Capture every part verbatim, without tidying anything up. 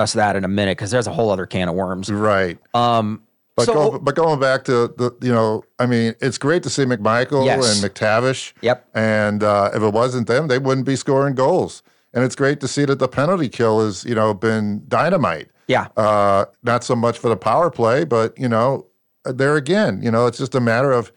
discuss that in a minute because there's a whole other can of worms. Right. Um, but, so, go, but going back to the, you know, I mean, it's great to see McMichael yes. and McTavish. Yep. And uh, if it wasn't them, they wouldn't be scoring goals. And it's great to see that the penalty kill has, you know, been dynamite. Yeah. Uh, not so much for the power play, but, you know, there again, you know, it's just a matter of,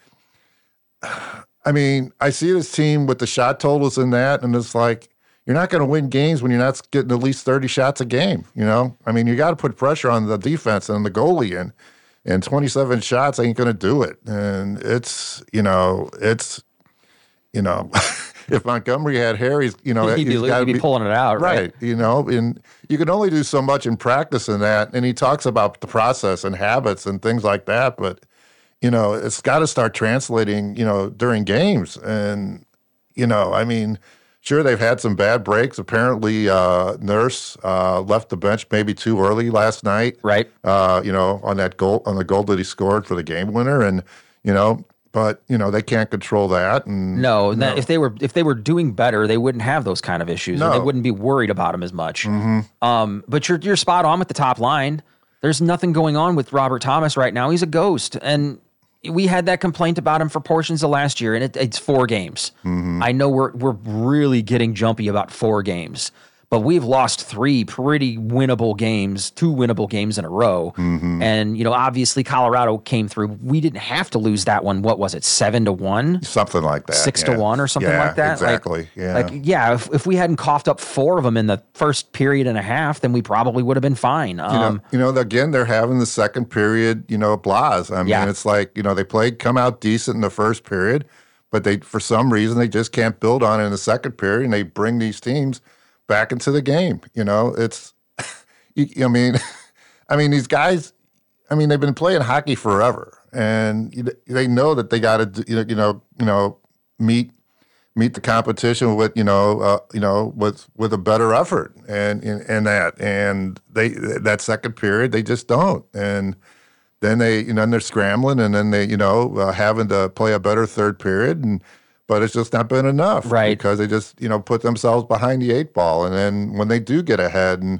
I mean, I see this team with the shot totals in that, and it's like, you're not going to win games when you're not getting at least thirty shots a game, you know? I mean, you got to put pressure on the defense and the goalie, and, and twenty-seven shots ain't going to do it. And it's, you know, it's, you know, if Montgomery had Harry's, you know, he'd, he's be, got he'd be be pulling it out, right? Right, you know, and you can only do so much in practice in that. And he talks about the process and habits and things like that, but, you know, it's got to start translating, you know, during games. And, you know, I mean, sure, they've had some bad breaks. Apparently, uh, Nurse uh, left the bench maybe too early last night. Right. Uh, you know, on that goal, on the goal that he scored for the game winner, and you know, but you know they can't control that. And no, no. if they were if they were doing better, they wouldn't have those kind of issues. No. Or they wouldn't be worried about them as much. Mm-hmm. Um, but you're you're spot on with the top line. There's nothing going on with Robert Thomas right now. He's a ghost, and we had that complaint about him for portions of last year, and it, it's four games. Mm-hmm. I know we're we're really getting jumpy about four games, but we've lost three pretty winnable games, two winnable games in a row. Mm-hmm. And, you know, obviously Colorado came through. We didn't have to lose that one. What was it, seven to one? Something like that. Six yeah. to one or something yeah, like that? Exactly, like, yeah. Like, yeah, if, if we hadn't coughed up four of them in the first period and a half, then we probably would have been fine. Um, You know, you know, again, they're having the second period, you know, blahs. I mean, Yeah. it's like, you know, they played, come out decent in the first period, but they, for some reason, they just can't build on it in the second period, and they bring these teams back into the game. You know, it's, you, I mean, I mean, these guys, I mean, they've been playing hockey forever, and you, they know that they got to, you know, you know, you know, meet meet the competition with, you know, uh, you know, with with a better effort, and and that, and they that second period they just don't, and then they, you know, then they're scrambling, and then they, you know, uh, having to play a better third period, and. But it's just not been enough, right? Because they just, you know, put themselves behind the eight ball, and then when they do get ahead, and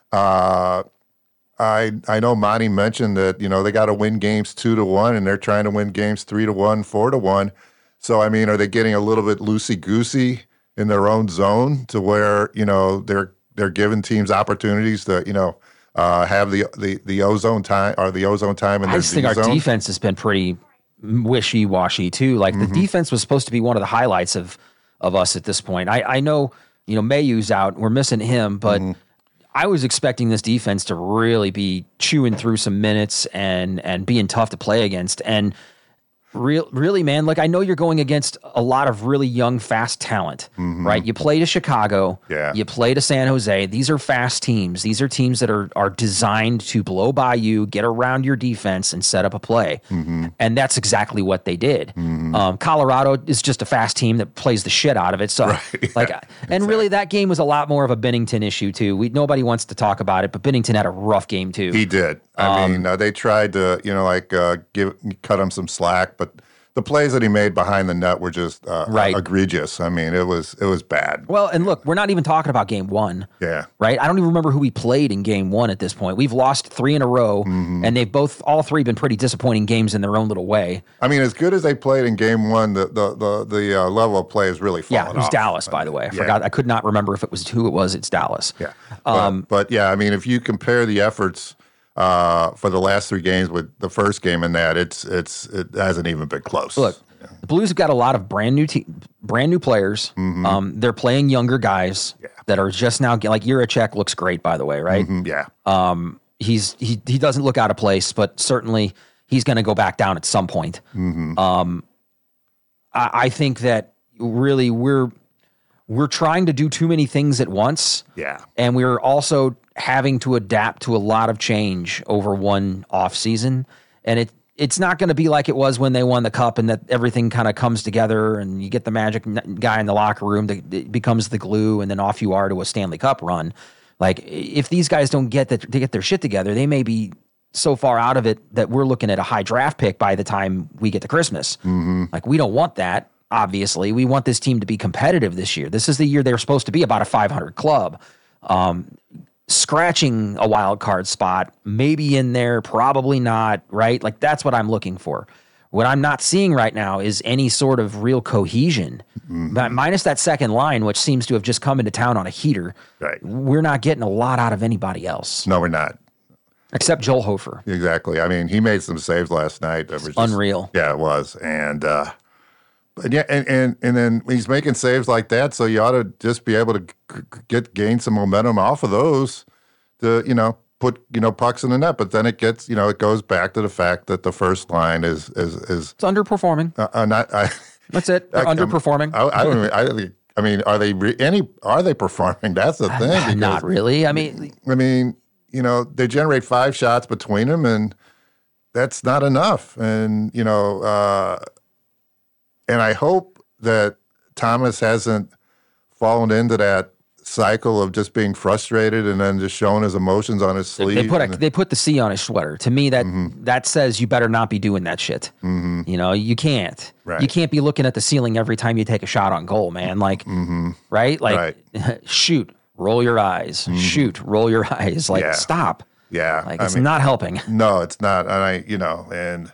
uh, I I know Monty mentioned that, you know, they got to win games two to one, and they're trying to win games three to one, four to one. So I mean, are they getting a little bit loosey goosey in their own zone to where, you know, they're they're giving teams opportunities to, you know, uh, have the, the the ozone time or the ozone time in I their just think our zone? defense has been pretty wishy-washy too. Like Mm-hmm. the defense was supposed to be one of the highlights of of us at this point. I, I know, you know, Mayu's out. We're missing him, but Mm-hmm. I was expecting this defense to really be chewing through some minutes and and being tough to play against. And real, really, man, like I know you're going against a lot of really young, fast talent, Mm-hmm. right? You play to Chicago, Yeah. you play to San Jose. These are fast teams. These are teams that are are designed to blow by you, get around your defense, and set up a play. Mm-hmm. And that's exactly what they did. Um, Colorado is just a fast team that plays the shit out of it. So, Right, like, yeah, and really, that game was a lot more of a Bennington issue too. We nobody wants to talk about it, but Bennington had a rough game too. He did. I Um, mean, uh, they tried to, you know, like uh, give cut him some slack, but the plays that he made behind the net were just uh, Right. egregious. I mean, it was it was bad. Well, and look, we're not even talking about game one. Yeah. Right? I don't even remember who we played in game one at this point. We've lost three in a row, Mm-hmm. and they've both, all three, been pretty disappointing games in their own little way. I mean, as good as they played in game one, the the the, the uh, level of play has really fallen Yeah, it was off. Dallas, by the way. I Yeah. forgot. I could not remember if it was who it was. It's Dallas. Yeah. But, but yeah, I mean, if you compare the efforts uh, for the last three games with the first game in that, it's it's it hasn't even been close. Look, the Blues have got a lot of brand new te- brand new players. Um, they're playing younger guys Mm-hmm. Yeah. that are just now, like Juracek looks great, by the way, right? Mhm, yeah. Um, he's he he doesn't look out of place, but certainly he's going to go back down at some point. Mm-hmm. Um, I, I think that really we're we're trying to do too many things at once, Yeah. and we're also having to adapt to a lot of change over one off season, and it it's not going to be like it was when they won the cup, and that everything kind of comes together, and you get the magic n- guy in the locker room that that becomes the glue, and then off you are to a Stanley Cup run. Like if these guys don't get that to get their shit together, they may be so far out of it that we're looking at a high draft pick by the time we get to Christmas. Mm-hmm. Like we don't want that. Obviously, we want this team to be competitive this year. This is the year they're supposed to be about a five hundred club. Um, scratching a wild card spot, maybe in there, probably not, right? Like that's what I'm looking for. What I'm not seeing right now is any sort of real cohesion. Mm-hmm. Minus that second line, which seems to have just come into town on a heater. Right. We're not getting a lot out of anybody else. No, we're not. Except Joel Hofer. Exactly. I mean, he made some saves last night. That was just, unreal. Yeah, it was. And uh, but yeah, and, and and then he's making saves like that, so you ought to just be able to get gain some momentum off of those to, you know, put, you know, pucks in the net. But then it gets, you know, it goes back to the fact that the first line is is is it's underperforming. Uh, uh, not. I, That's it. They're I, underperforming. I, I don't. Even, I, I mean, are they re, any? Are they performing? That's the thing. Because, not really. I mean, I mean, you know, they generate five shots between them, and that's not enough. And you know, uh, and I hope that Thomas hasn't fallen into that cycle of just being frustrated and then just showing his emotions on his sleeve. They put a, they put the C on his sweater. To me, that mm-hmm. that says you better not be doing that shit. Mm-hmm. You know, you can't. Right. You can't be looking at the ceiling every time you take a shot on goal, man. Like, mm-hmm. right? Like, right. shoot, roll your eyes. Mm-hmm. Shoot, roll your eyes. Like, yeah. stop. Yeah, like it's I mean, not helping. No, it's not. And I, you know, and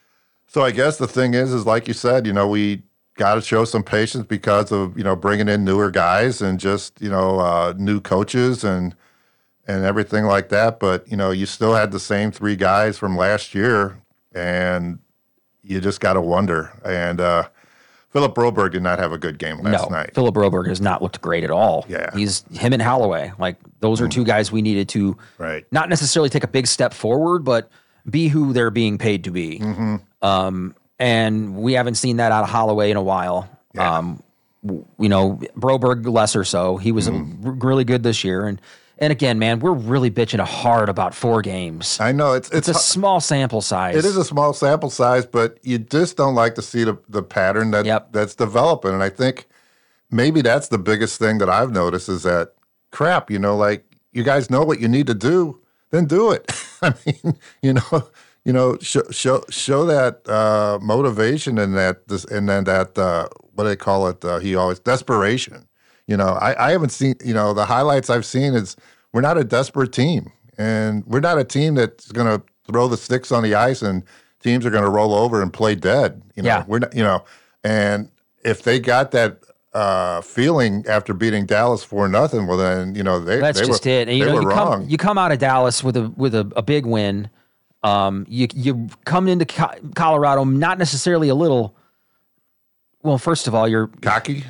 so I guess the thing is, is like you said, you know, we got to show some patience because of, you know, bringing in newer guys and just, you know, uh, new coaches and and everything like that. But, you know, you still had the same three guys from last year, and you just got to wonder. And uh, Philip Broberg did not have a good game last no, night. Philip Broberg has not looked great at all. Yeah. He's him and Holloway. Like, those are mm. two guys we needed to right. not necessarily take a big step forward, but be who they're being paid to be. Mm-hmm. Um, and we haven't seen that out of Holloway in a while. Yeah. Um, you know, Broberg less or so. He was mm. a, really good this year. And and again, man, we're really bitching hard about four games. I know. It's it's, it's a small sample size. It is a small sample size, but you just don't like to see the, the pattern that yep. that's developing. And I think maybe that's the biggest thing that I've noticed is that, crap, you know, like, you guys know what you need to do, then do it. I mean, you know, you know, show show show that uh, motivation and that this and then that uh, what do they call it? Uh, he always desperation. You know, I, I haven't seen. You know, the highlights I've seen is we're not a desperate team, and we're not a team that's going to throw the sticks on the ice and teams are going to roll over and play dead. You know, yeah. we're not. You know, and if they got that uh, feeling after beating Dallas for nothing, well then you know they that's they just were, it. And, you they know, were you wrong. Come, you come out of Dallas with a with a, a big win. Um, you you come into Co- Colorado not necessarily a little. Well, first of all, you're cocky.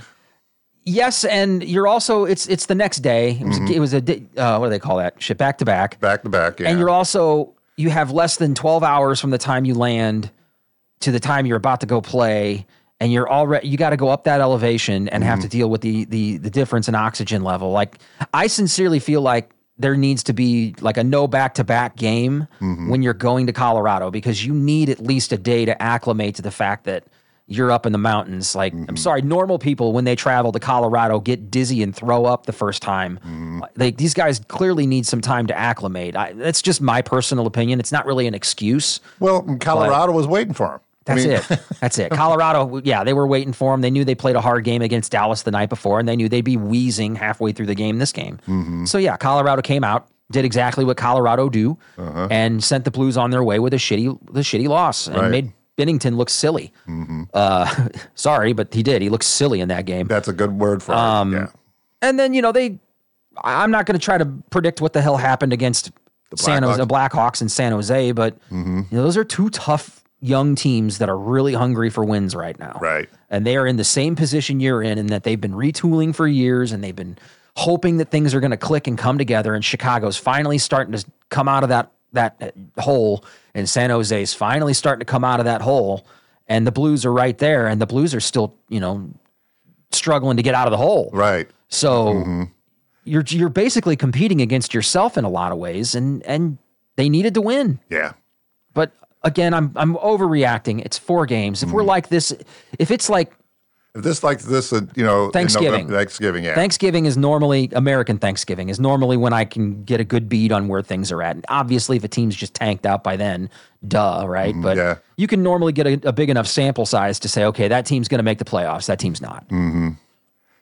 Yes, and you're also it's it's the next day. It was, mm-hmm. it was a uh, what do they call that? Shit, back to back, back to back. Yeah. And you're also you have less than twelve hours from the time you land to the time you're about to go play. And you're already you got to go up that elevation and mm-hmm. have to deal with the the the difference in oxygen level. Like, I sincerely feel like there needs to be like a no back to back game mm-hmm. when you're going to Colorado, because you need at least a day to acclimate to the fact that you're up in the mountains. Like, mm-hmm. I'm sorry, normal people when they travel to Colorado get dizzy and throw up the first time. Mm-hmm. Like, these guys clearly need some time to acclimate. I, that's just my personal opinion. It's not really an excuse. Well, Colorado was waiting for him. That's I mean, it. That's it. Colorado, yeah, they were waiting for him. They knew they played a hard game against Dallas the night before, and they knew they'd be wheezing halfway through the game this game. Mm-hmm. So, yeah, Colorado came out, did exactly what Colorado do, uh-huh. and sent the Blues on their way with a shitty the shitty loss and right. made Binnington look silly. Mm-hmm. Uh, sorry, but he did. He looked silly in that game. That's a good word for um, it. Yeah. And then, you know, they – I'm not going to try to predict what the hell happened against the San Jose, Blackhawks and San Jose, but mm-hmm. you know, those are two tough – young teams that are really hungry for wins right now. Right. And they are in the same position you're in, in that they've been retooling for years and they've been hoping that things are going to click and come together. And Chicago's finally starting to come out of that, that hole, and San Jose's finally starting to come out of that hole. And the Blues are right there, and the Blues are still, you know, struggling to get out of the hole. Right. So mm-hmm. you're, you're basically competing against yourself in a lot of ways, and, and they needed to win. Yeah. But again, I'm I'm overreacting. It's four games. If mm-hmm. we're like this, if it's like if this like this, uh, you know, Thanksgiving, November, Thanksgiving, yeah, Thanksgiving is normally American Thanksgiving is normally when I can get a good bead on where things are at. And obviously, if a team's just tanked out by then, duh, right? Mm-hmm. But yeah. you can normally get a, a big enough sample size to say, okay, that team's going to make the playoffs. That team's not. Mm-hmm.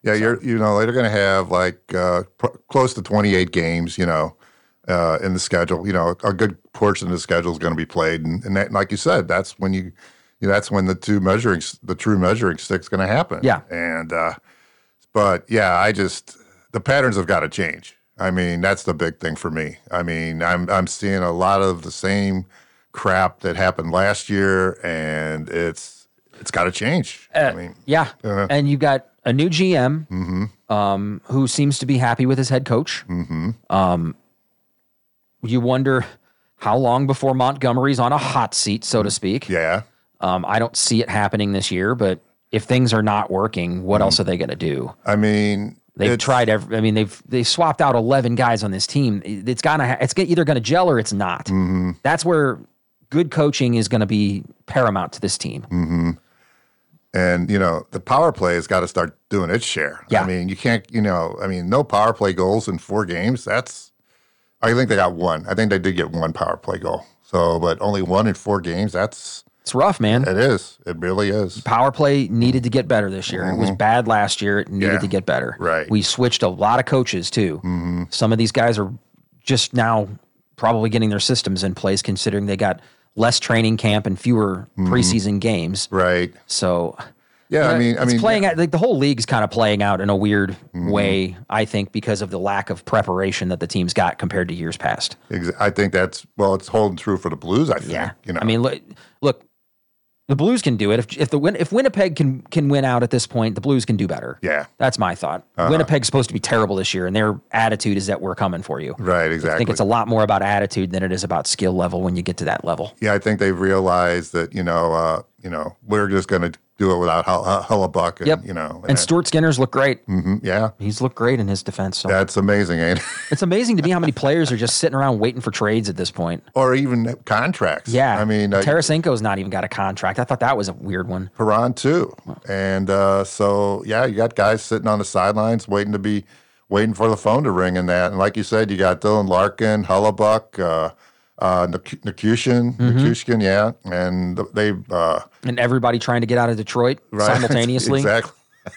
Yeah, you're you know they're going to have like uh, pr- close to twenty-eight games, you know, uh, in the schedule. You know, a good portion of the schedule is going to be played, and, and that, like you said, that's when you, you know, that's when the two measuring the true measuring stick's going to happen. Yeah, and uh, but yeah, I just the patterns have got to change. I mean, that's the big thing for me. I mean, I'm I'm seeing a lot of the same crap that happened last year, and it's it's got to change. Uh, I mean, yeah, uh, and you've got a new G M mm-hmm. um, who seems to be happy with his head coach. Mm-hmm. Um, you wonder how long before Montgomery's on a hot seat, so to speak. Yeah. Um, I don't see it happening this year, but if things are not working, what mm. else are they going to do? I mean, they've tried. Every, I mean, they've they swapped out eleven guys on this team. It's gonna. It's either going to gel or it's not. Mm-hmm. That's where good coaching is going to be paramount to this team. Mm-hmm. And, you know, the power play has got to start doing its share. Yeah. I mean, you can't, you know, I mean, no power play goals in four games. That's, I think they got one. I think they did get one power play goal. So, but only one in four games. That's, it's rough, man. It is. It really is. Power play needed to get better this year. Mm-hmm. It was bad last year. It needed yeah. to get better. Right. We switched a lot of coaches too. Mm-hmm. Some of these guys are just now probably getting their systems in place, considering they got less training camp and fewer mm-hmm. preseason games. Right. So, yeah, you know, I mean, it's I mean, playing yeah. out like the whole league's kind of playing out in a weird mm-hmm. way, I think, because of the lack of preparation that the team's got compared to years past. I think that's, well, it's holding true for the Blues, I think. Yeah. You know? I mean, look, look, the Blues can do it. If if the if Winnipeg can can win out at this point, the Blues can do better. Yeah. That's my thought. Uh-huh. Winnipeg's supposed to be terrible this year, and their attitude is that we're coming for you. Right, exactly. I think it's a lot more about attitude than it is about skill level when you get to that level. Yeah, I think they've realized that, you know, uh, you know, we're just going to do it without Hellebuyck. And, yep. you know. And, and Stuart Skinner's looked great. Mm-hmm, yeah. He's looked great in his defense. So. That's amazing, ain't it? It's amazing to me how many players are just sitting around waiting for trades at this point. Or even contracts. Yeah. I mean. Uh, Tarasenko's not even got a contract. I thought that was a weird one. Perron, too. And uh, so, yeah, you got guys sitting on the sidelines waiting to be, waiting for the phone to ring and that. And like you said, you got Dylan Larkin, Hellebuyck, uh, Uh, Nikushin, mm-hmm. Nikushin, yeah, and they uh, and everybody trying to get out of Detroit right. simultaneously. Exactly.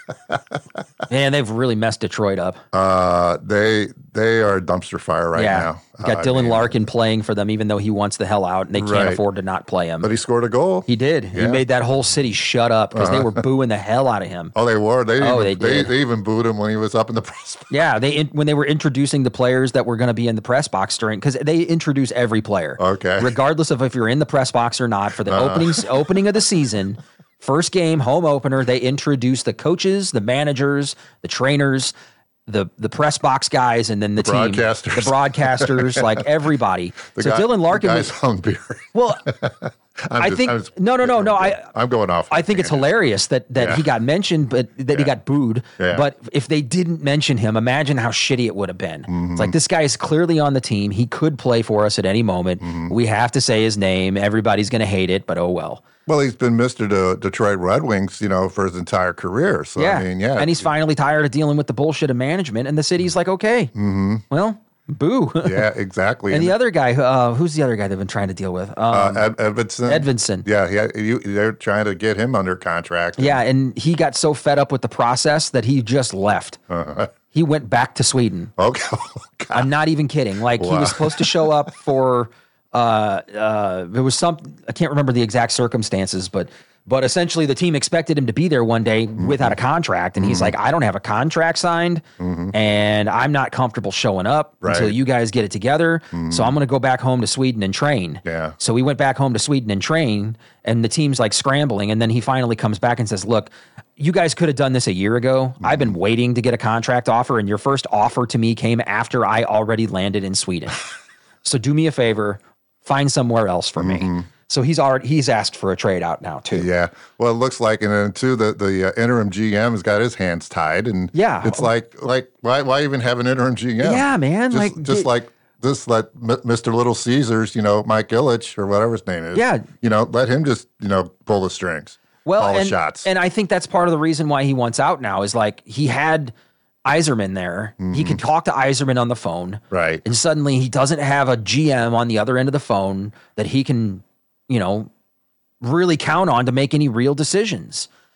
Man, they've really messed Detroit up. Uh, they they are a dumpster fire right yeah. now. You got uh, Dylan I mean, Larkin playing for them, even though he wants the hell out, and they can't right. afford to not play him. But he scored a goal. He did. Yeah. He made that whole city shut up because uh-huh. they were booing the hell out of him. Oh, they were. They oh, even, they did. They, they even booed him when he was up in the press box. Yeah, they in, when they were introducing the players that were going to be in the press box during, because they introduce every player. Okay. Regardless of if you're in the press box or not, for the uh-huh. opening opening of the season. First game, home opener, they introduce the coaches, the managers, the trainers, the the press box guys, and then the, the team. Broadcasters. The broadcasters, like everybody. The so guy, Dylan Larkin the guy's was, hung beer. Well, I'm I just, think just, no, no, no, no. I I'm going off. I think it's hilarious that that yeah. he got mentioned, but that yeah. he got booed. Yeah. But if they didn't mention him, imagine how shitty it would have been. Mm-hmm. It's like, this guy is clearly on the team. He could play for us at any moment. Mm-hmm. We have to say his name. Everybody's going to hate it, but oh well. Well, he's been Mister De- Detroit Red Wings, you know, for his entire career. So yeah. I mean, yeah, and he's finally tired of dealing with the bullshit of management, and the city's like, okay, mm-hmm. well. Boo. Yeah, exactly. And, and the other guy, uh, who's the other guy they've been trying to deal with? Um, uh, Ed- Edvinsson. Edvinsson. Yeah, yeah. You, they're trying to get him under contract. And, yeah, and he got so fed up with the process that he just left. Uh-huh. He went back to Sweden. Okay. Oh, I'm not even kidding. Like, wow. He was supposed to show up for, uh, uh, there was some, I can't remember the exact circumstances, but But essentially, the team expected him to be there one day mm-hmm. without a contract. And mm-hmm. he's like, I don't have a contract signed, mm-hmm. and I'm not comfortable showing up right. until you guys get it together. Mm-hmm. So I'm going to go back home to Sweden and train. Yeah. So we went back home to Sweden and train, and the team's like scrambling. And then he finally comes back and says, look, you guys could have done this a year ago. Mm-hmm. I've been waiting to get a contract offer, and your first offer to me came after I already landed in Sweden. So do me a favor, find somewhere else for mm-hmm. me. So he's already he's asked for a trade out now too. Yeah, well, it looks like, and then too, the the uh, interim G M has got his hands tied, and yeah, it's like like why why even have an interim G M? Yeah, man, just, like just it, like just let Mister Little Caesars, you know, Mike Ilitch or whatever his name is. Yeah, you know, let him just you know pull the strings, well, call and, the shots. And I think that's part of the reason why he wants out now is like he had Yzerman there. Mm-hmm. He could talk to Yzerman on the phone, right? And suddenly he doesn't have a G M on the other end of the phone that he can, you know, really count on to make any real decisions.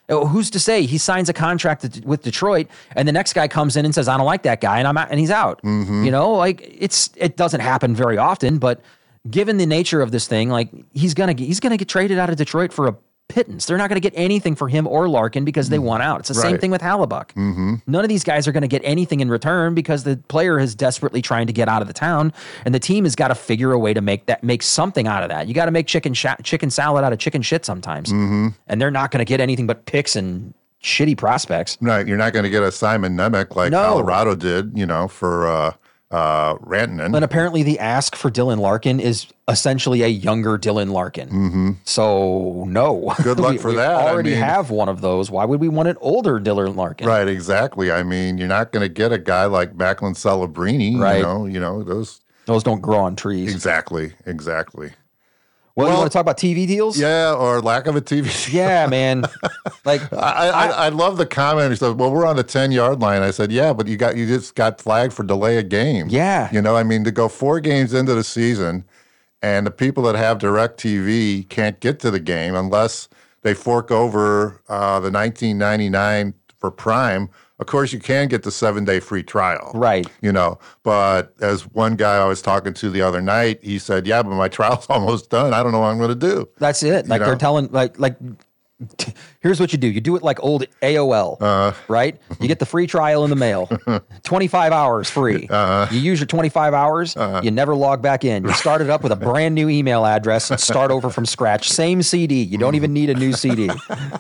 Who's to say he signs a contract with Detroit and the next guy comes in and says, I don't like that guy, and I'm out, and he's out. Mm-hmm. You know, like it's it doesn't happen very often, but given the nature of this thing, like he's gonna get, he's gonna get traded out of Detroit for a pittance. They're not going to get anything for him or Larkin because they want out. It's the right. same thing with Hallebuck. Mm-hmm. None of these guys are going to get anything in return because the player is desperately trying to get out of the town, and the team has got to figure a way to make that make something out of that. You got to make chicken sh- chicken salad out of chicken shit sometimes, mm-hmm. and they're not going to get anything but picks and shitty prospects. Right, you're not going to get a Simon Nemec like No. Colorado did, you know, for uh, uh, Rantanen. And apparently the ask for Dylan Larkin is essentially a younger Dylan Larkin. Mm-hmm. So no. Good luck we, for we that. I already mean- have one of those. Why would we want an older Dylan Larkin? Right, exactly. I mean, you're not going to get a guy like Macklin Celebrini. Right. You know, you know those. Those don't grow on trees. Exactly, exactly. Well, you Well- want to talk about T V deals? Yeah, or lack of a T V. Yeah, man. Like I, I, I love the comment. He said, "Well, we're on the ten yard line." I said, "Yeah, but you got you just got flagged for delay of game." Yeah. you know, I mean, to go four games into the season, and the people that have DirecTV can't get to the game unless they fork over uh, the nineteen ninety-nine for Prime. Of course, you can get the seven day free trial, Right. You know, but as one guy I was talking to the other night, he said, "Yeah, but my trial's almost done. I don't know what I'm going to do." that's it. Like know? they're telling like like here's what you do. You do it like old A O L, Uh, right? You get the free trial in the mail. twenty-five hours free. Uh-huh. You use your twenty-five hours, you never log back in. You start it up with a brand new email address and start over from scratch. Same C D. You don't even need a new C D.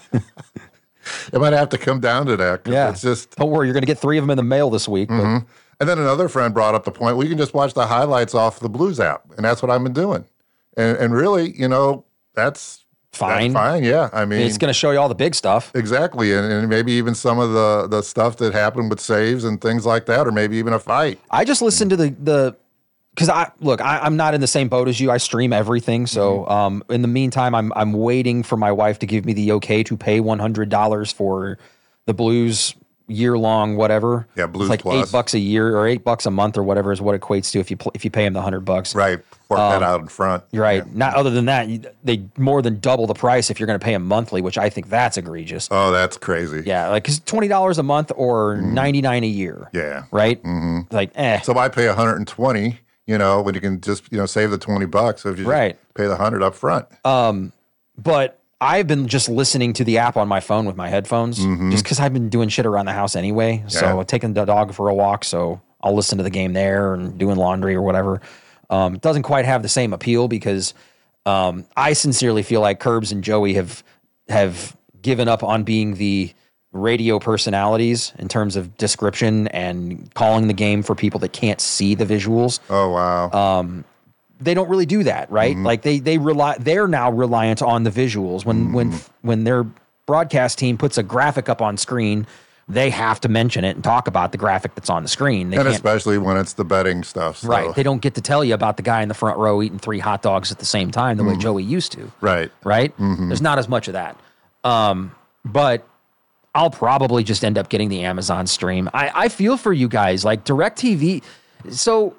It might have to come down to that. 'Cause Yeah. it's just. Don't worry, you're going to get three of them in the mail this week. but- Mhm. And then another friend brought up the point, well, you can just watch the highlights off the Blues app. And that's what I've been doing. And and really, you know, that's Fine. That's fine, yeah. I mean, It's going to show you all the big stuff. exactly. And, and maybe even some of the, the stuff that happened with saves and things like that, or maybe even a fight. I just listened to the the because I look, I, I'm not in the same boat as you. I stream everything, so Mm-hmm. um, in the meantime, I'm I'm waiting for my wife to give me the okay to pay one hundred dollars for the Blues year long whatever. Yeah, Blues it's like Plus. eight bucks a year or eight bucks a month or whatever is what it equates to if you pl- if you pay them the hundred bucks. Right. Fork that out in front. You're right. Yeah. Not other than that, you- they more than double the price if you're going to pay them monthly, which I think that's egregious. Oh, that's crazy. Yeah, like 'cause twenty dollars a month or ninety nine a year. Mm-hmm. Yeah. Right. Mm-hmm. Like, eh. So I pay one hundred twenty, you know, when you can just, you know, save the twenty bucks if you just Right. pay the one hundred up front. But I've been just listening to the app on my phone with my headphones just because I've been doing shit around the house anyway. So Mm-hmm. Yeah. taking the dog for a walk. So I'll listen to the game there and doing laundry or whatever. Um, it doesn't quite have the same appeal because um, I sincerely feel like Curbs and Joey have have given up on being the radio personalities in terms of description and calling the game for people that can't see the visuals. Oh, wow. Uh, They don't really do that, right? Like they they rely they're now reliant on the visuals. When when when their broadcast team puts a graphic up on screen, they have to mention it and talk about the graphic that's on the screen. They and can't, especially when it's the betting stuff. So. right. They don't get to tell you about the guy in the front row eating three hot dogs at the same time the way Joey used to. Right. Right? There's not as much of that. Um, but I'll probably just end up getting the Amazon stream. I, I feel for you guys, like DirecTV. So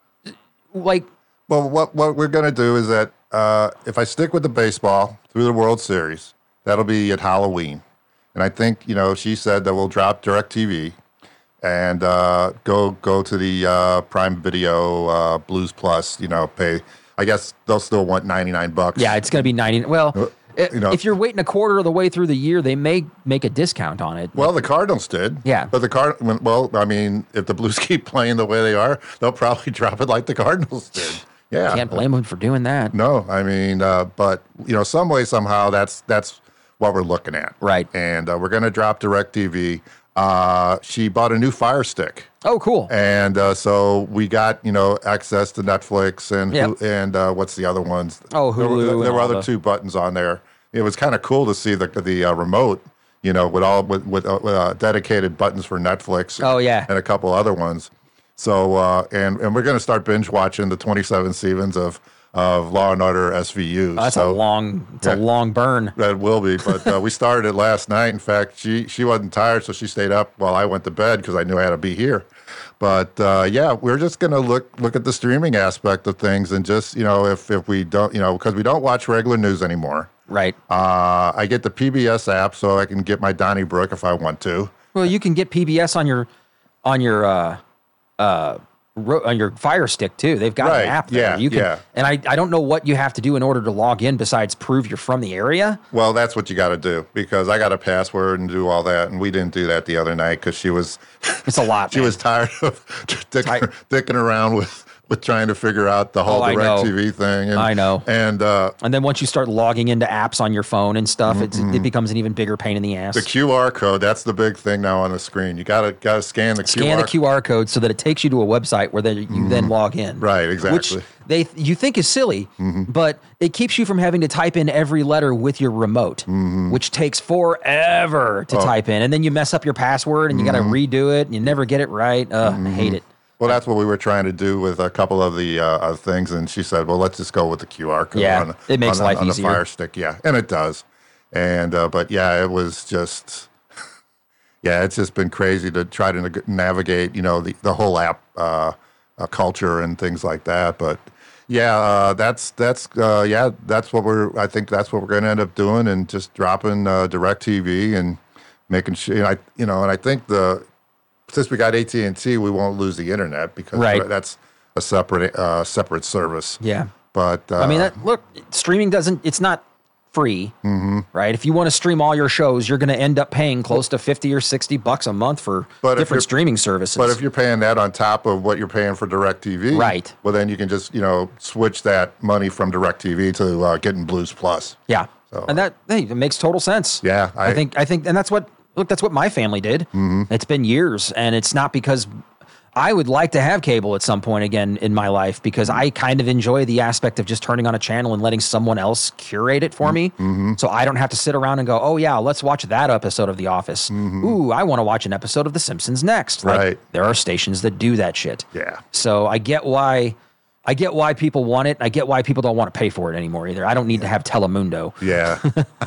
like Well, what what we're going to do is that uh, if I stick with the baseball through the World Series, that'll be at Halloween. And I think, you know, she said that we'll drop DirecTV and uh, go go to the uh, Prime Video uh, Blues Plus, you know, pay. I guess they'll still want ninety-nine bucks. Yeah, it's going to be ninety. Well, i- you know- if you're waiting a quarter of the way through the year, they may make a discount on it. Well, the Cardinals did. Yeah. But the Card. Well, I mean, if the Blues keep playing the way they are, they'll probably drop it like the Cardinals did. Yeah. Can't blame them for doing that. No, I mean, uh, but you know, some way, somehow, that's that's what we're looking at, Right. And uh, we're going to drop DirecTV. Uh, she bought a new Fire Stick, Oh, cool. and uh, so we got you know access to Netflix and Yep. Hu- and uh, what's the other ones? Oh, there, were- Hulu and there were all other the- two buttons on there. It was kind of cool to see the the uh, remote, you know, with all with with, uh, with uh, dedicated buttons for Netflix. Oh, yeah. and a couple other ones. So uh, and and we're going to start binge watching the twenty-seven seasons of of Law and Order S V U. That's so a long, it's yeah. a long burn. that will be, but uh, we started it last night. In fact, she she wasn't tired, so she stayed up while I went to bed because I knew I had to be here. But uh, yeah, we're just going to look look at the streaming aspect of things, and just you know, if if we don't, you know, because we don't watch regular news anymore. Right. Uh, I get the P B S app so I can get my Donnybrook if I want to. Well, you can get P B S on your on your uh, uh, ro- on your Fire Stick too. They've got Right, an app there. yeah, You can, yeah. And I, I don't know what you have to do in order to log in besides prove you're from the area. Well, that's what you got to do because I got a password and do all that, and we didn't do that the other night because she was It's a lot. she man. was tired of dicking, dicking around with. with trying to figure out the whole Oh, I know. DirecTV thing. And, I know. And uh, And then once you start logging into apps on your phone and stuff, it's, it becomes an even bigger pain in the ass. the Q R code, that's the big thing now on the screen. You gotta gotta scan the Q R Scan the Q R code so that it takes you to a website where then you then log in. Right, exactly. Which they you think is silly, but it keeps you from having to type in every letter with your remote, which takes forever to type in. And then you mess up your password and you got to redo it and you never get it right. Ugh, I hate it. Well, that's what we were trying to do with a couple of the uh, uh, things, and she said, "Well, let's just go with the Q R code Yeah, on, the- it makes on, life on the easier. Fire Stick." Yeah, and it does. And uh, but yeah, it was just yeah, it's just been crazy to try to nag- navigate, you know, the the whole app uh, uh, culture and things like that. But yeah, uh, that's that's uh, yeah, that's what we're. I think that's what we're going to end up doing, and just dropping uh, DirecTV and making sure. You know, I you know, and I think the. Since we got A T and T, we won't lose the internet because Right. that's a separate uh, separate service. Yeah. But uh, I mean, that, look, streaming doesn't, it's not free, Mm-hmm. right? If you want to stream all your shows, you're going to end up paying close to fifty or sixty bucks a month for But if different you're- streaming services. but if you're paying that on top of what you're paying for DirecTV, Right. Well, then you can just you know switch that money from DirecTV to uh, getting Blues Plus. yeah. So, and that, hey, it makes total sense. Yeah, I, I- think, I think, and that's what, look, that's what my family did. Mm-hmm. It's been years, and it's not because I would like to have cable at some point again in my life because I kind of enjoy the aspect of just turning on a channel and letting someone else curate it for me. Mm-hmm. So I don't have to sit around and go, oh, yeah, let's watch that episode of The Office. Ooh, I want to watch an episode of The Simpsons next. Like, Right. there are stations that do that shit. Yeah. So I get why. I get why people want it. I get why people don't want to pay for it anymore either. I don't need to have Telemundo. Yeah.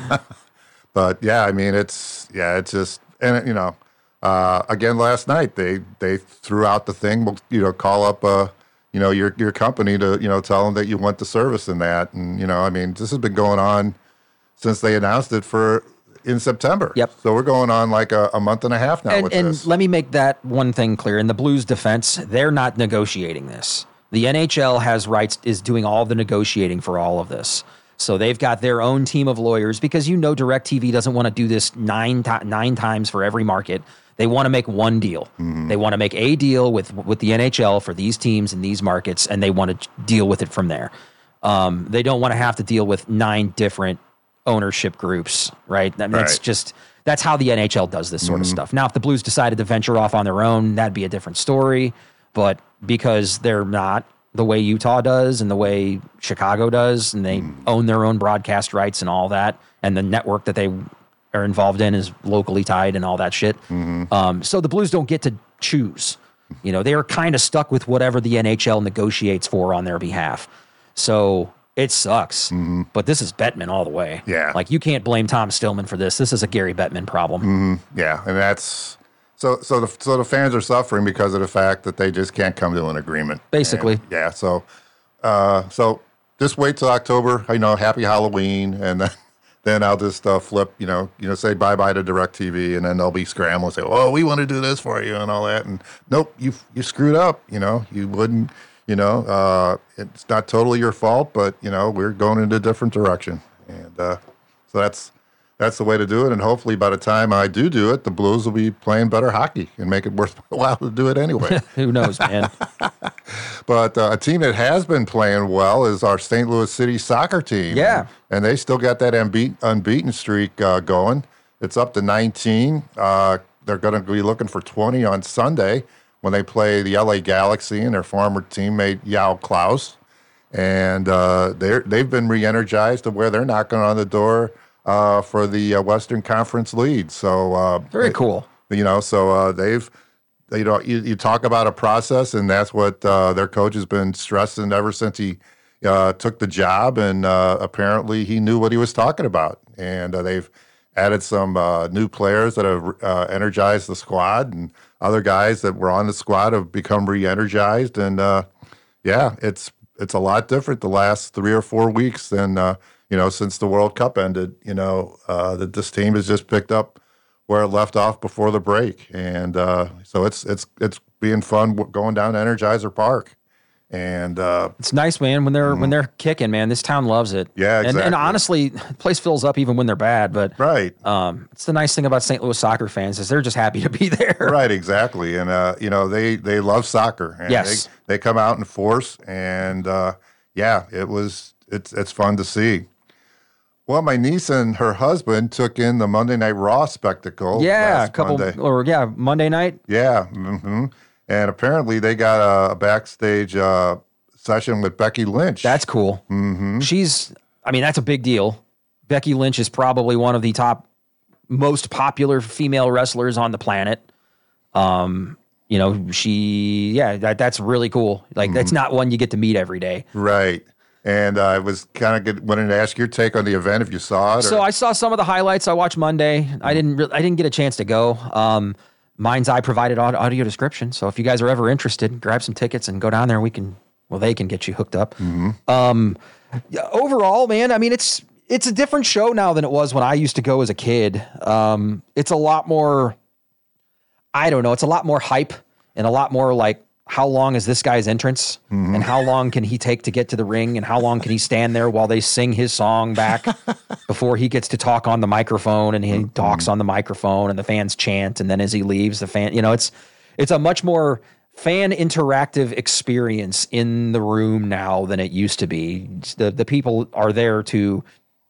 But yeah, I mean, it's yeah, it's just and it, you know, uh, again last night they they threw out the thing. Well, you know, call up uh, you know your your company to you know tell them that you want the service in that, and you know, I mean, this has been going on since they announced it for in September. Yep. So we're going on like a, a month and a half now And, with and this. let me make that one thing clear. In the Blues' defense, they're not negotiating this. The N H L has rights, is doing all the negotiating for all of this. So they've got their own team of lawyers because you know DirecTV doesn't want to do this nine ti- nine times for every market. They want to make one deal. They want to make a deal with with the N H L for these teams in these markets, and they want to deal with it from there. Um, they don't want to have to deal with nine different ownership groups, right? I mean, That's Right. just that's how the N H L does this sort of stuff. Now, if the Blues decided to venture off on their own, that'd be a different story. But because they're not the way Utah does and the way Chicago does, and they own their own broadcast rights and all that, and the network that they are involved in is locally tied and all that shit. Um, so the Blues don't get to choose. You know, they are kind of stuck with whatever the N H L negotiates for on their behalf. So it sucks. But this is Bettman all the way. Yeah. Like, you can't blame Tom Stillman for this. This is a Gary Bettman problem. Yeah, and that's so so the so the fans are suffering because of the fact that they just can't come to an agreement. Basically. And, yeah. So uh, so just wait till October. You know, happy Halloween, and then then I'll just uh, flip. You know, you know, say bye bye to DirecTV, and then they'll be scrambling, say, "Oh, we want to do this for you," and all that. And nope, you you screwed up. You know, you wouldn't. You know, uh, it's not totally your fault, but you know, we're going in a different direction, and uh, so that's. That's the way to do it, and hopefully by the time I do do it, the Blues will be playing better hockey and make it worthwhile to do it anyway. Who knows, man? But uh, a team that has been playing well is our Saint Louis City soccer team. Yeah. And they still got that unbeat, unbeaten streak uh, going. It's up to nineteen. Uh, they're going to be looking for twenty on Sunday when they play the L A Galaxy and their former teammate Yao Klaus. And uh, they're, they've been re-energized to where they're knocking on the door Uh, for the uh, Western Conference lead. So uh, Very cool. You know, so uh, they've, you know, you, you talk about a process, and that's what uh, their coach has been stressing ever since he uh, took the job. And uh, apparently, he knew what he was talking about. And uh, they've added some uh, new players that have uh, energized the squad, and other guys that were on the squad have become re-energized. And uh, yeah, it's it's a lot different the last three or four weeks than. Uh, you know, since the World Cup ended, you know, uh, that this team has just picked up where it left off before the break. And uh, so it's it's it's being fun going down to Energizer Park. And uh, it's nice, man, when they're mm-hmm. when they're kicking, man. This town loves it. Yeah, exactly. And, and honestly, the place fills up even when they're bad. But right, um, it's the nice thing about Saint Louis soccer fans is they're just happy to be there. Right, exactly. And uh, you know, they they love soccer. And yes, they, they come out in force. And uh, yeah, it was it's it's fun to see. Well, my niece and her husband took in the Monday Night Raw spectacle. Yeah, a couple Monday. or yeah, Monday night. Yeah. Mm-hmm. And apparently they got a backstage uh, session with Becky Lynch. That's cool. Mm-hmm. She's, I mean, that's a big deal. Becky Lynch is probably one of the top, most popular female wrestlers on the planet. Um, you know, she, yeah, that that's really cool. Like, mm-hmm. that's not one you get to meet every day. Right. And uh, I was kind of wanting to ask your take on the event if you saw it. Or... So I saw some of the highlights. I watched Monday. Mm-hmm. I didn't. Re- I didn't get a chance to go. Um, Mind's Eye provided audio description. So if you guys are ever interested, grab some tickets and go down there. We can, well, they can get you hooked up. Mm-hmm. Um, yeah, overall, man, I mean, it's it's a different show now than it was when I used to go as a kid. Um, it's a lot more, I don't know, it's a lot more hype and a lot more like, how long is this guy's entrance mm-hmm. and how long can he take to get to the ring and how long can he stand there while they sing his song back before he gets to talk on the microphone and he mm-hmm. talks on the microphone and the fans chant. And then as he leaves the fan, you know, it's, it's a much more fan interactive experience in the room now than it used to be. The, the people are there to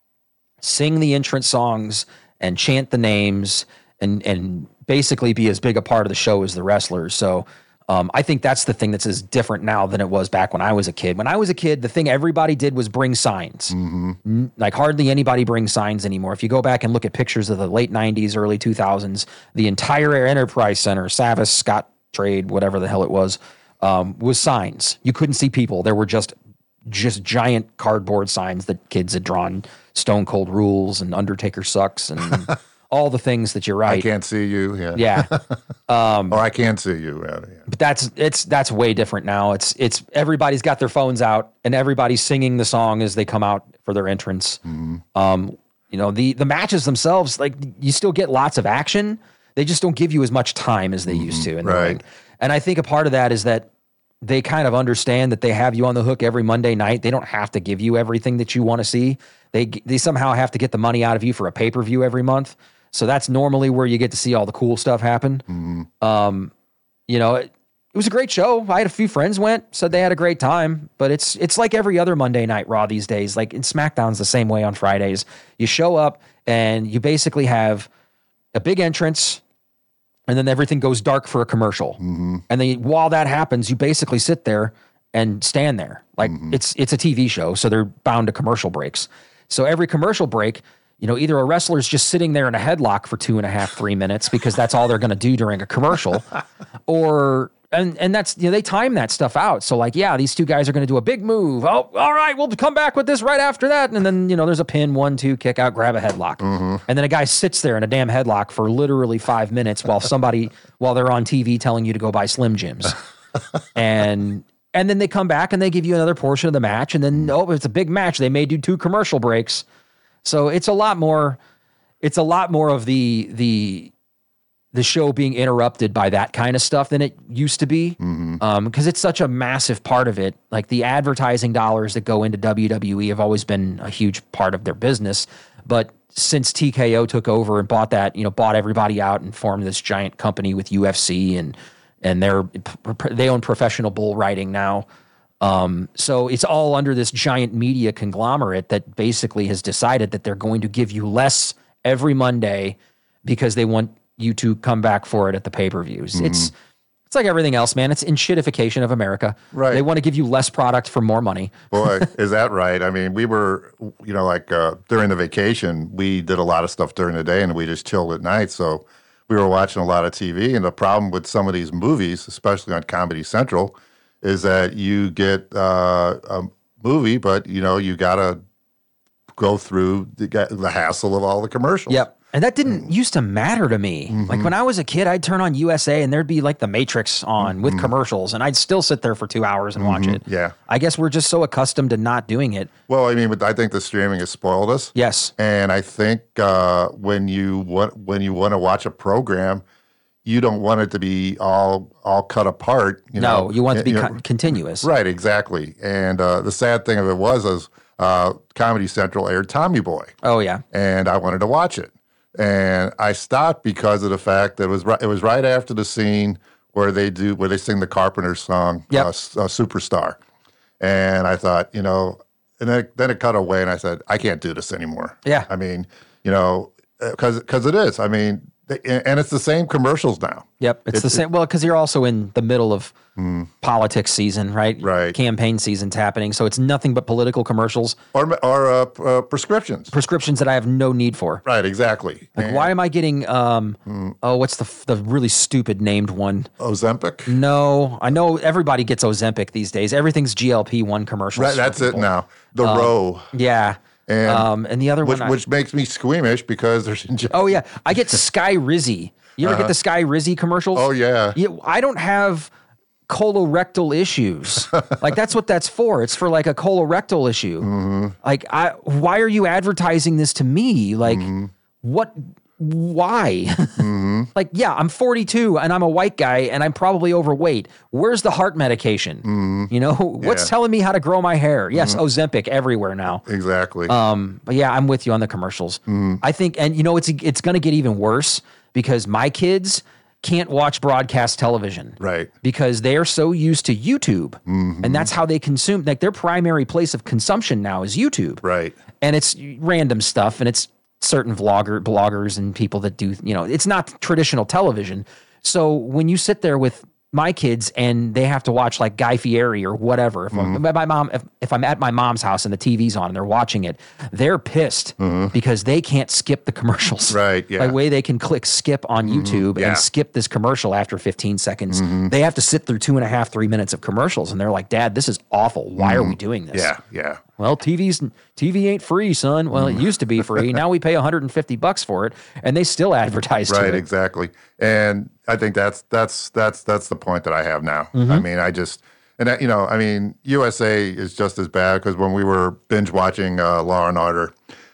sing the entrance songs and chant the names and, and basically be as big a part of the show as the wrestlers. So, Um, I think that's the thing that's as different now than it was back when I was a kid. When I was a kid, the thing everybody did was bring signs. Mm-hmm. Like hardly anybody brings signs anymore. If you go back and look at pictures of the late nineties, early two thousands, the entire Enterprise Center, Savvis, Scott Trade, whatever the hell it was, um, was signs. You couldn't see people. There were just just giant cardboard signs that kids had drawn, Stone Cold Rules and Undertaker Sucks and all the things that you're right. I can't see you. Yeah. Yeah. Um, or I can see you. Yeah, yeah. But that's it's that's way different now. It's it's everybody's got their phones out and everybody's singing the song as they come out for their entrance. Mm-hmm. Um, you know, the the matches themselves, like you still get lots of action. They just don't give you as much time as they mm-hmm. used to in the right. ring. And I think a part of that is that they kind of understand that they have you on the hook every Monday night. They don't have to give you everything that you want to see. They they somehow have to get the money out of you for a pay-per-view every month. So that's normally where you get to see all the cool stuff happen. Mm-hmm. Um, you know, it, it was a great show. I had a few friends went, said they had a great time, but it's it's like every other Monday Night Raw these days. Like in SmackDown's the same way on Fridays. You show up and you basically have a big entrance and then everything goes dark for a commercial. Mm-hmm. And then while that happens, you basically sit there and stand there. Like mm-hmm. it's it's a T V show, so they're bound to commercial breaks. So every commercial break, you know, either a wrestler's just sitting there in a headlock for two and a half, three minutes because that's all they're going to do during a commercial, or and and that's you know they time that stuff out. So like, yeah, these two guys are going to do a big move. Oh, all right, we'll come back with this right after that, and then you know there's a pin, one, two, kick out, grab a headlock, mm-hmm. and then a guy sits there in a damn headlock for literally five minutes while somebody while they're on T V telling you to go buy Slim Jims, and. And then they come back and they give you another portion of the match. And then, oh, it's a big match. They may do two commercial breaks. So it's a lot more, it's a lot more of the, the, the show being interrupted by that kind of stuff than it used to be. Mm-hmm. Um, cause it's such a massive part of it. Like the advertising dollars that go into W W E have always been a huge part of their business. But since T K O took over and bought that, you know, bought everybody out and formed this giant company with U F C and, and they're, they own Professional Bull Riding now. Um, so it's all under this giant media conglomerate that basically has decided that they're going to give you less every Monday because they want you to come back for it at the pay-per-views. Mm-hmm. It's it's like everything else, man. It's enshittification of America. Right. They want to give you less product for more money. Boy, is that right? I mean, we were, you know, like uh, during the vacation, we did a lot of stuff during the day and we just chilled at night. So we were watching a lot of T V. And the problem with some of these movies, especially on Comedy Central, is that you get uh, a movie, but, you know, you got to go through the, the hassle of all the commercials. Yep. And that didn't used to matter to me. Mm-hmm. Like when I was a kid, I'd turn on U S A and there'd be like The Matrix on mm-hmm. with commercials, and I'd still sit there for two hours and mm-hmm. watch it. Yeah. I guess we're just so accustomed to not doing it. Well, I mean, I think the streaming has spoiled us. Yes. And I think uh, when you want when you want to watch a program, you don't want it to be all all cut apart. You no, know? you want it to be you con- know, continuous. Right, exactly. And uh, the sad thing of it was, is uh, Comedy Central aired Tommy Boy. Oh, yeah. And I wanted to watch it. And I stopped because of the fact that it was right, it was right after the scene where they do where they sing the Carpenters song, yep. uh, uh, Superstar. And I thought, you know, and then, then it cut away, and I said, I can't do this anymore. Yeah. I mean, you know, because because it is. I mean, and it's the same commercials now. Yep, it's it, the same. Well, because you're also in the middle of mm. politics season, right? Right. Campaign season's happening, so it's nothing but political commercials or or uh, uh, prescriptions. Prescriptions that I have no need for. Right. Exactly. Like, and, why am I getting? Um, mm. Oh, what's the the really stupid named one? Ozempic. No, I know everybody gets Ozempic these days. Everything's G L P one commercials. Right. That's it now. The um, row. Yeah. And, um, and the other which, one, which I, makes me squeamish because there's. Oh yeah, I get Sky Rizzy. You ever uh-huh. get the Sky Rizzy commercials? Oh yeah. yeah. I don't have colorectal issues. Like that's what that's for. It's for like a colorectal issue. Mm-hmm. Like I, why are you advertising this to me? Like mm-hmm. what? Why? Mm-hmm. Like, yeah, I'm forty-two and I'm a white guy and I'm probably overweight. Where's the heart medication? Mm-hmm. You know, what's yeah. telling me how to grow my hair? Yes, mm-hmm. Ozempic everywhere now. Exactly. Um, but yeah, I'm with you on the commercials. Mm-hmm. I think, and you know, it's it's going to get even worse because my kids can't watch broadcast television. Right. Because they are so used to YouTube. Mm-hmm. And that's how they consume. Like their primary place of consumption now is YouTube. Right. And it's random stuff and it's certain vlogger bloggers and people that do, you know, it's not traditional television. So when you sit there with my kids and they have to watch like Guy Fieri or whatever, if, mm-hmm. my mom, if, if I'm at my mom's house and the T V's on and they're watching it, they're pissed mm-hmm. because they can't skip the commercials. Right. Yeah. By way they can click skip on mm-hmm. YouTube yeah. and skip this commercial after fifteen seconds. Mm-hmm. They have to sit through two and a half, three minutes of commercials. And they're like, Dad, this is awful. Why mm-hmm. are we doing this? Yeah. Yeah. Well, T V's T V ain't free, son. Well, it used to be free. Now we pay one hundred fifty bucks for it, and they still advertise right, to it. Exactly. And I think that's that's that's that's the point that I have now. Mm-hmm. I mean, I just and that, you know, I mean, U S A is just as bad because when we were binge watching uh, Law and Order,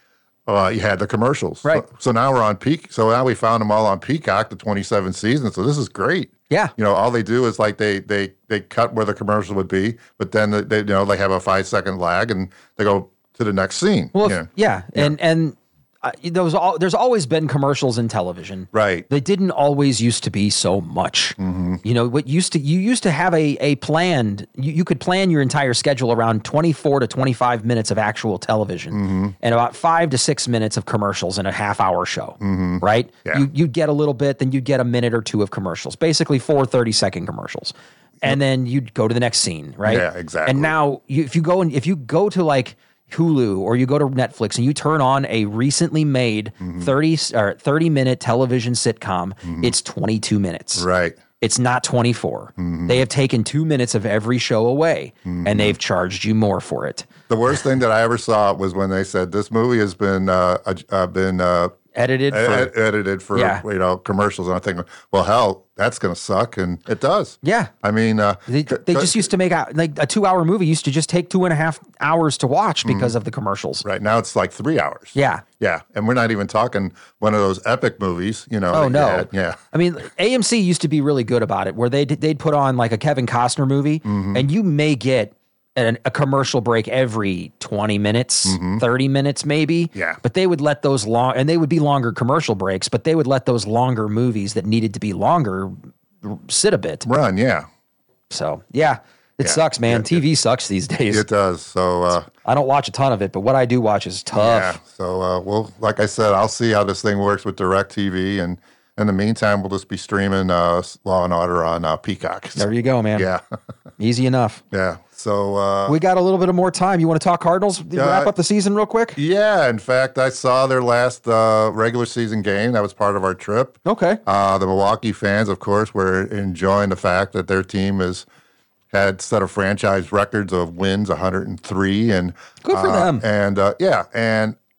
uh, you had the commercials. Right. So, so now we're on Peacock. So now we found them all on Peacock, the twenty-seven seasons. So this is great. Yeah. You know, all they do is like they they they cut where the commercial would be, but then they you know they have a five second lag and they go to the next scene. Well, yeah, yeah. yeah. and and uh, there was all, there's always been commercials in television. Right. They didn't always used to be so much. Mm-hmm. You know, what used to you used to have a a planned. You, you could plan your entire schedule around twenty-four to twenty-five minutes of actual television, mm-hmm. and about five to six minutes of commercials in a half hour show. Mm-hmm. Right. Yeah. You you'd get a little bit, then you'd get a minute or two of commercials. Basically, four thirty second commercials. And then you'd go to the next scene, right? Yeah, exactly. And now, you, if you go and if you go to like Hulu or you go to Netflix and you turn on a recently made mm-hmm. thirty or thirty minute television sitcom, mm-hmm. it's twenty-two minutes. Right. It's not twenty-four. Mm-hmm. They have taken two minutes of every show away, mm-hmm. and they've charged you more for it. The worst thing that I ever saw was when they said this movie has been uh, uh, been uh, edited for, ed- edited for yeah. you know commercials, and I'm thinking, well, hell, that's going to suck, and it does. Yeah, I mean, uh, they, they just used to make out like a two hour movie used to just take two and a half hours to watch because mm-hmm. of the commercials. Right now, it's like three hours. Yeah, yeah, and we're not even talking one of those epic movies, you know. Oh no, had, yeah. I mean, A M C used to be really good about it, where they they'd put on like a Kevin Costner movie, mm-hmm. and you may get an, a commercial break every twenty minutes, mm-hmm. thirty minutes maybe. Yeah. But they would let those long, and they would be longer commercial breaks, but they would let those longer movies that needed to be longer sit a bit. Run, yeah. So, yeah, it yeah. sucks, man. Yeah, T V it, sucks these days. It does. So, uh, I don't watch a ton of it, but what I do watch is tough. Yeah. So, uh, well, like I said, I'll see how this thing works with DirecTV, and in the meantime, we'll just be streaming uh, Law and Order on uh, Peacock. There you go, man. Yeah. Easy enough. Yeah. So uh, we got a little bit of more time. You want to talk Cardinals? Uh, wrap up the season real quick? Yeah. In fact, I saw their last uh, regular season game. That was part of our trip. Okay. Uh, the Milwaukee fans, of course, were enjoying the fact that their team has had set of franchise records of wins, one hundred three, and good for uh, them. And uh, yeah, and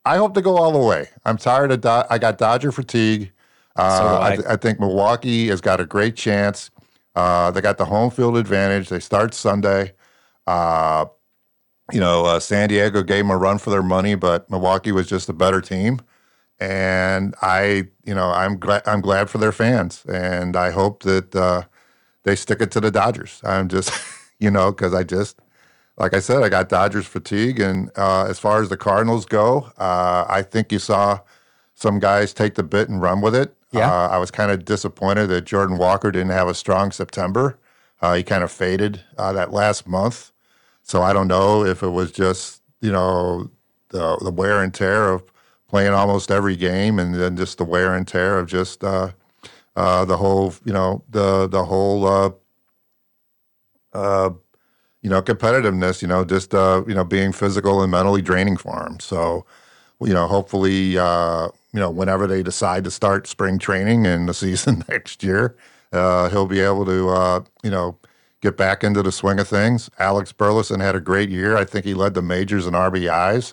I hope to go all the way. I'm tired of Do- I got Dodger fatigue. Uh, So do I. I, th- I think Milwaukee has got a great chance. Uh, they got the home field advantage. They start Sunday. Uh, you know, uh, San Diego gave them a run for their money, but Milwaukee was just a better team. And I, you know, I'm glad I'm glad for their fans, and I hope that uh, they stick it to the Dodgers. I'm just, you know, because I just, like I said, I got Dodgers fatigue. And uh, as far as the Cardinals go, uh, I think you saw some guys take the bit and run with it. Yeah. Uh, I was kind of disappointed that Jordan Walker didn't have a strong September. Uh, he kind of faded uh, that last month. So I don't know if it was just, you know, the, the wear and tear of playing almost every game, and then just the wear and tear of just uh, uh, the whole, you know, the the whole, uh, uh, you know, competitiveness, you know, just, uh, you know, being physical and mentally draining for him. So, you know, hopefully, uh, you know, whenever they decide to start spring training in the season next year, uh, he'll be able to, uh, you know, get back into the swing of things. Alex Burleson had a great year. I think he led the majors in R B Is.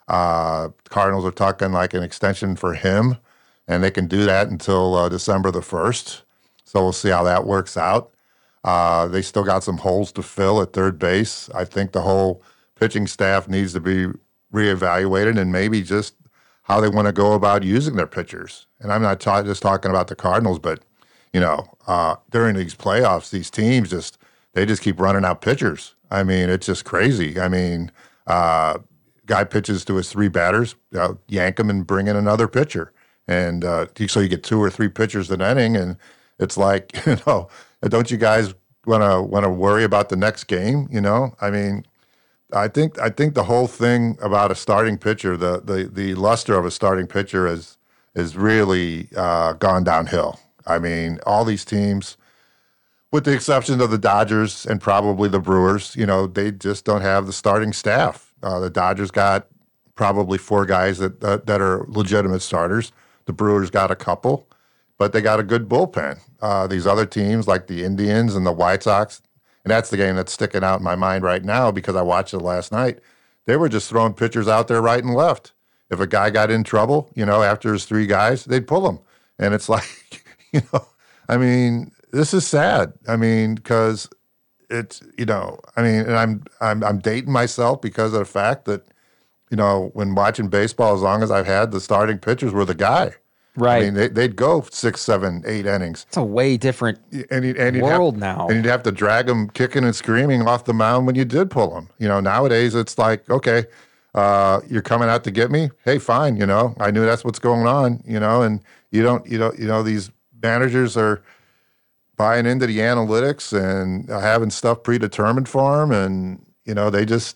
Uh, Cardinals are talking like an extension for him, and they can do that until uh, December the first. So we'll see how that works out. Uh, they still got some holes to fill at third base. I think the whole pitching staff needs to be reevaluated, and maybe just how they want to go about using their pitchers. And I'm not ta- just talking about the Cardinals, but, you know, uh, during these playoffs, these teams just, they just keep running out pitchers. I mean, it's just crazy. I mean, uh, guy pitches to his three batters, uh, yank him and bring in another pitcher. And uh, so you get two or three pitchers an inning, and it's like, you know, don't you guys want to want to worry about the next game? You know, I mean, I think I think the whole thing about a starting pitcher, the the the luster of a starting pitcher is is really uh, gone downhill. I mean, all these teams, with the exception of the Dodgers and probably the Brewers, you know, they just don't have the starting staff. Uh, the Dodgers got probably four guys that, that that are legitimate starters. The Brewers got a couple, but they got a good bullpen. Uh, these other teams like the Indians and the White Sox, and that's the game that's sticking out in my mind right now because I watched it last night. They were just throwing pitchers out there right and left. If a guy got in trouble, you know, after his three guys, they'd pull him. And it's like, you know, I mean, this is sad. I mean, because it's, you know, I mean, and I'm I'm I'm dating myself because of the fact that, you know, when watching baseball, as long as I've had, the starting pitchers were the guy. Right. I mean, they, they'd go six, seven, eight innings. It's a way different and you, and you'd world have, now. And you'd have to drag them kicking and screaming off the mound when you did pull them. You know, nowadays it's like, okay, uh, you're coming out to get me. Hey, fine. You know, I knew that's what's going on. You know, and you don't, you know, you know, these managers are buying into the analytics and having stuff predetermined for them, and you know, they just,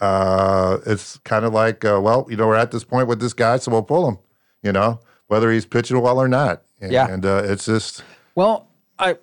uh, it's kind of like, uh, well, you know, we're at this point with this guy, so we'll pull him. You know, whether he's pitching well or not. And, Yeah. and uh, it's just. Well, I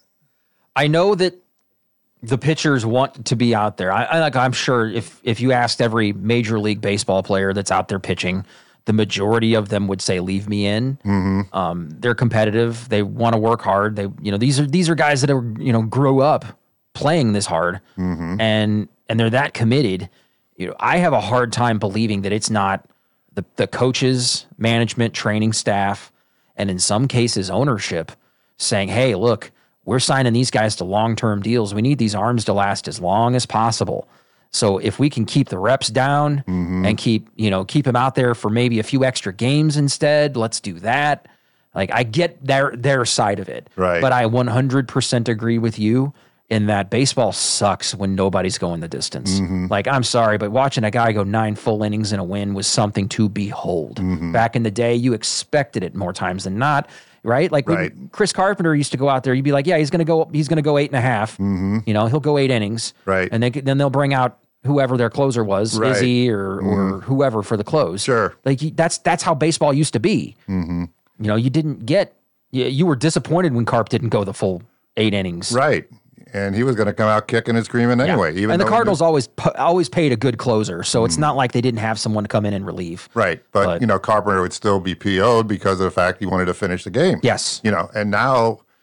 I know that the pitchers want to be out there. I, I like. I'm sure if if you asked every Major League Baseball player that's out there pitching, the majority of them would say, "Leave me in." Mm-hmm. Um, they're competitive. They want to work hard. They, you know, these are these are guys that are, you know, grew up playing this hard, Mm-hmm. and and they're that committed. You know, I have a hard time believing that it's not the the coaches, management, training staff, and in some cases ownership saying, "Hey, look, we're signing these guys to long-term deals. We need these arms to last as long as possible. So if we can keep the reps down Mm-hmm. and keep, you know, keep them out there for maybe a few extra games instead, let's do that." Like, I get their their side of it. Right. But I one hundred percent agree with you in that baseball sucks when nobody's going the distance. Mm-hmm. Like, I'm sorry, but watching a guy go nine full innings in a win was something to behold. Mm-hmm. Back in the day, you expected it more times than not. Right, like when Right. Chris Carpenter used to go out there. You'd be like, "Yeah, he's gonna go. He's gonna go eight and a half. Mm-hmm. You know, he'll go eight innings. Right. and then then they'll bring out whoever their closer was, Right. Izzy or or whoever for the close. Sure. like you- that's that's how baseball used to be. Mm-hmm. You know, you didn't get. You, you were disappointed when Carp didn't go the full eight innings. Right. And he was going to come out kicking and screaming Yeah. anyway. Even and the though he Cardinals did- always pu- always paid a good closer, so it's not like they didn't have someone to come in and relieve. Right. But, But- you know, Carpenter would still be P O'd because of the fact he wanted to finish the game. Yes. You know, and now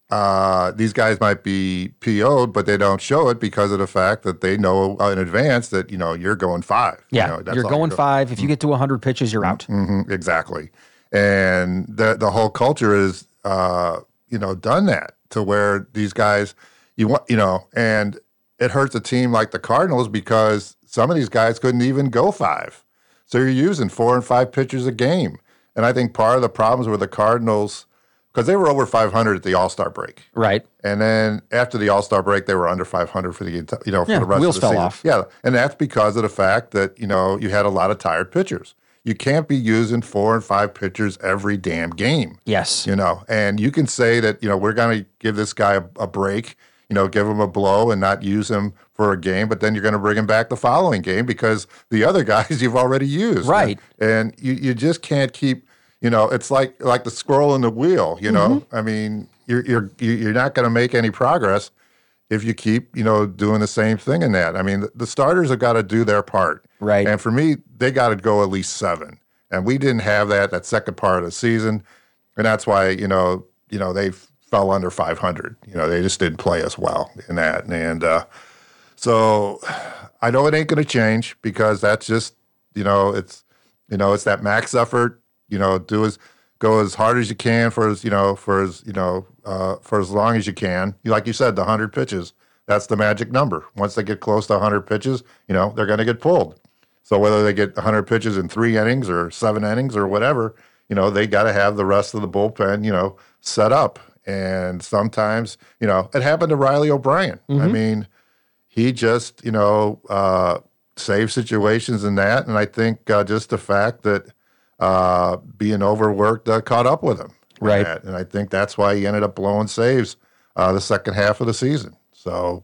uh, these guys might be P O'd, but they don't show it because of the fact that they know in advance that, you know, you're going five. Yeah, you know, that's you're all going you're five. If you get to one hundred pitches, you're out. Mm-hmm, exactly. And the the whole culture is, uh, you know, done that to where these guys, you want, you know, and it hurts a team like the Cardinals because some of these guys couldn't even go five. So you're using four and five pitchers a game. And I think part of the problems with the Cardinals, because they were over five hundred at the All-Star break. Right. And then after the All-Star break, they were under five hundred for the, enti- you know, for Yeah, the rest wheels of the fell season. off. Yeah. And that's because of the fact that, you know, you had a lot of tired pitchers. You can't be using four and five pitchers every damn game. Yes. You know, and you can say that, you know, we're going to give this guy a, a break, you know, give him a blow and not use him for a game, but then you're going to bring him back the following game because the other guys you've already used. Right. And, and you, you just can't keep, you know, it's like like the squirrel in the wheel, you know. Mm-hmm. I mean, you're you're you're not going to make any progress if you keep, you know, doing the same thing in that. I mean, the, the starters have got to do their part. Right. And for me, they got to go at least seven. And we didn't have that that second part of the season. And that's why, you know, you know, they fell under five hundred. You know, they just didn't play as well in that. And uh, so I know it ain't going to change because that's just, you know, it's, you know, it's that max effort, you know, do as, go as hard as you can for as, you know, for as, you know, uh, for as long as you can. Like you said, the one hundred pitches, that's the magic number. Once they get close to one hundred pitches, you know, they're going to get pulled. So whether they get one hundred pitches in three innings or seven innings or whatever, you know, they got to have the rest of the bullpen, you know, set up. And sometimes, you know, it happened to Riley O'Brien. Mm-hmm. I mean, he just, you know, uh, saved situations in that. And I think uh, just the fact that uh, being overworked uh, caught up with him. Right. That. And I think that's why he ended up blowing saves uh, the second half of the season. So,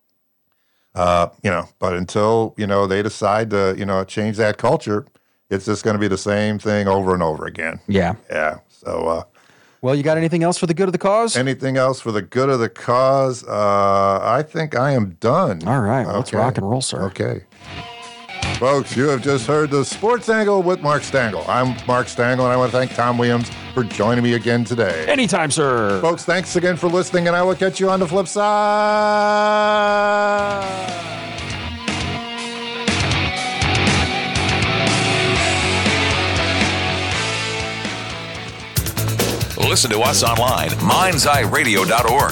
uh, you know, but until, you know, they decide to, you know, change that culture, it's just going to be the same thing over and over again. Yeah. Yeah. So, uh, well, you got anything else for the good of the cause? anything else for the good of the cause? Uh, I think I am done. All right. Well, let's Okay. rock and roll, sir. Okay. Folks, you have just heard the Sports Angle with Mark Stangl. I'm Mark Stangl, and I want to thank Tom Williams for joining me again today. Anytime, sir. Folks, thanks again for listening, and I will catch you on the flip side. Listen to us online, minds eye radio dot org.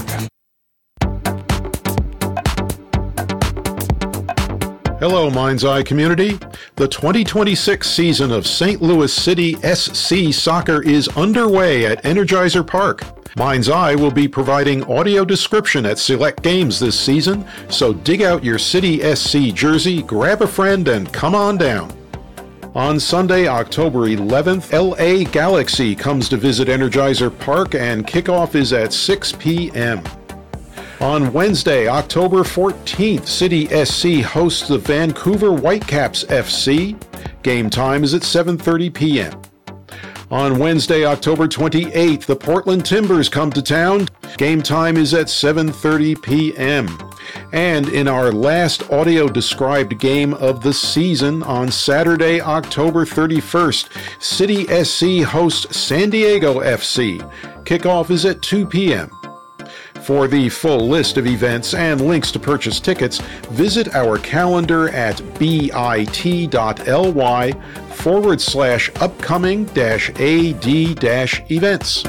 Hello, Mind's Eye community. The twenty twenty-six season of Saint Louis City S C Soccer is underway at Energizer Park. Mind's Eye will be providing audio description at select games this season, so dig out your City S C jersey, grab a friend, and come on down. On Sunday, October eleventh, L A Galaxy comes to visit Energizer Park, and kickoff is at six p.m. On Wednesday, October fourteenth, City S C hosts the Vancouver Whitecaps F C. Game time is at seven thirty p.m. On Wednesday, October twenty-eighth, the Portland Timbers come to town. Game time is at seven thirty p.m. And in our last audio-described game of the season, on Saturday, October thirty-first, City S C hosts San Diego F C. Kickoff is at two p.m. For the full list of events and links to purchase tickets, visit our calendar at bit.ly forward slash upcoming dash AD dash events.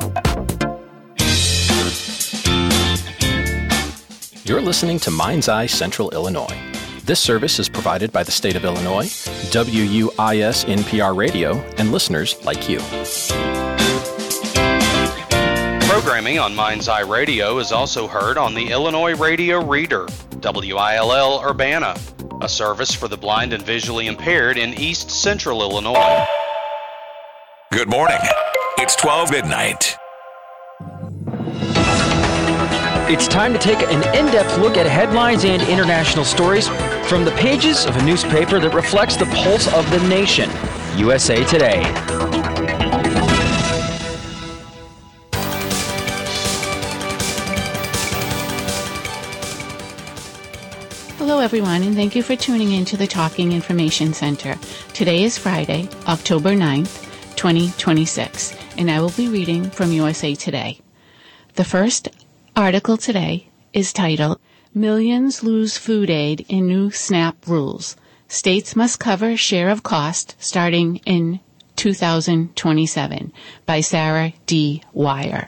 You're listening to Mind's Eye Central Illinois. This service is provided by the state of Illinois, W U I S N P R Radio, and listeners like you. Programming on Mind's Eye Radio is also heard on the Illinois Radio Reader, W I L L Urbana, a service for the blind and visually impaired in East Central Illinois. Good morning. It's twelve midnight. It's time to take an in-depth look at headlines and international stories from the pages of a newspaper that reflects the pulse of the nation, U S A Today. Hello, everyone, and thank you for tuning in to the Talking Information Center. Today is Friday, October ninth, twenty twenty-six, and I will be reading from U S A Today. The first article today is titled, Millions Lose Food Aid in New SNAP Rules. States Must Cover Share of Cost Starting in two thousand twenty-seven by Sarah D. Wire.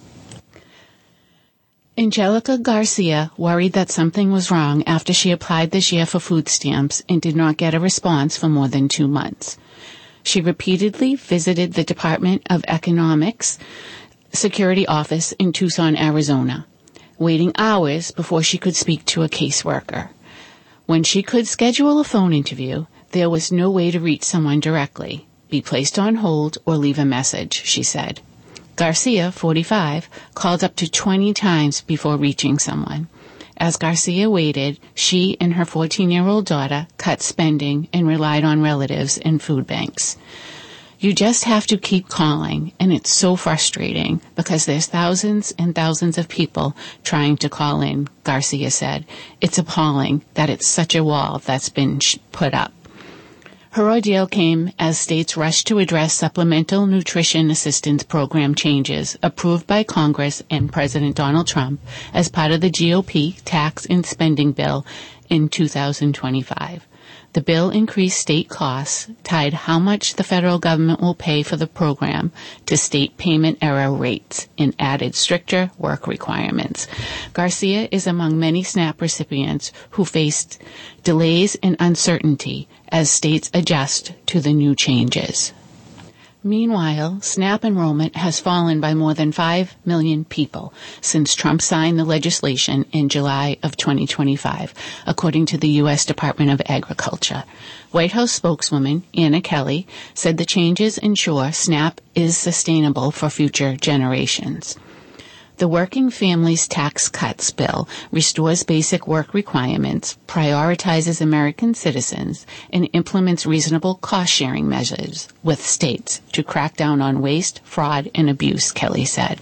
Angelica Garcia worried that something was wrong after she applied this year for food stamps and did not get a response for more than two months. She repeatedly visited the Department of Economics Security Office in Tucson, Arizona, waiting hours before she could speak to a caseworker. When she could schedule a phone interview, there was no way to reach someone directly, be placed on hold, or leave a message, she said. Garcia, forty-five, called up to twenty times before reaching someone. As Garcia waited, she and her fourteen-year-old daughter cut spending and relied on relatives and food banks. You just have to keep calling, and it's so frustrating because there's thousands and thousands of people trying to call in, Garcia said. It's appalling that it's such a wall that's been sh- put up. Her ordeal came as states rushed to address supplemental nutrition assistance program changes approved by Congress and President Donald Trump as part of the G O P tax and spending bill in two thousand twenty-five. The bill increased state costs, tied how much the federal government will pay for the program to state payment error rates, and added stricter work requirements. Garcia is among many SNAP recipients who faced delays and uncertainty as states adjust to the new changes. Meanwhile, SNAP enrollment has fallen by more than five million people since Trump signed the legislation in July of twenty twenty-five, according to the U S Department of Agriculture. White House spokeswoman Anna Kelly said the changes ensure SNAP is sustainable for future generations. The Working Families Tax Cuts bill restores basic work requirements, prioritizes American citizens, and implements reasonable cost-sharing measures with states to crack down on waste, fraud, and abuse, Kelly said.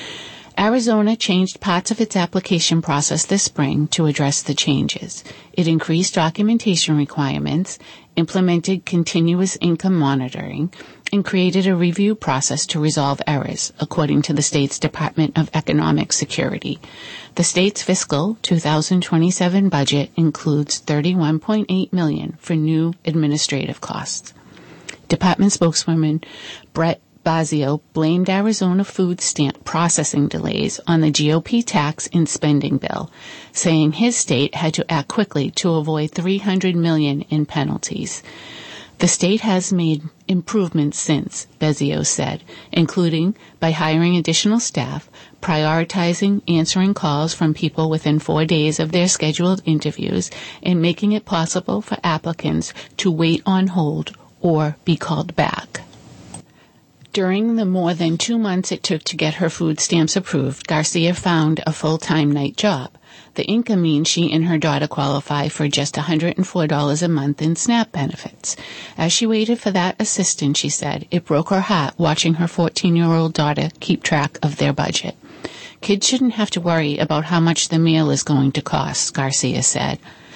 Arizona changed parts of its application process this spring to address the changes. It increased documentation requirements, implemented continuous income monitoring, and created a review process to resolve errors, according to the state's Department of Economic Security. The state's fiscal two thousand twenty-seven budget includes thirty-one point eight million dollars for new administrative costs. Department spokeswoman Brett Bazio blamed Arizona food stamp processing delays on the G O P tax and spending bill, saying his state had to act quickly to avoid three hundred million dollars in penalties. The state has made improvements since, Bezos said, including by hiring additional staff, prioritizing answering calls from people within four days of their scheduled interviews, and making it possible for applicants to wait on hold or be called back. During the more than two months it took to get her food stamps approved, Garcia found a full-time night job. The income means she and her daughter qualify for just one hundred four dollars a month in SNAP benefits. As she waited for that assistance, she said, it broke her heart watching her fourteen-year-old daughter keep track of their budget. Kids shouldn't have to worry about how much the meal is going to cost, Garcia said.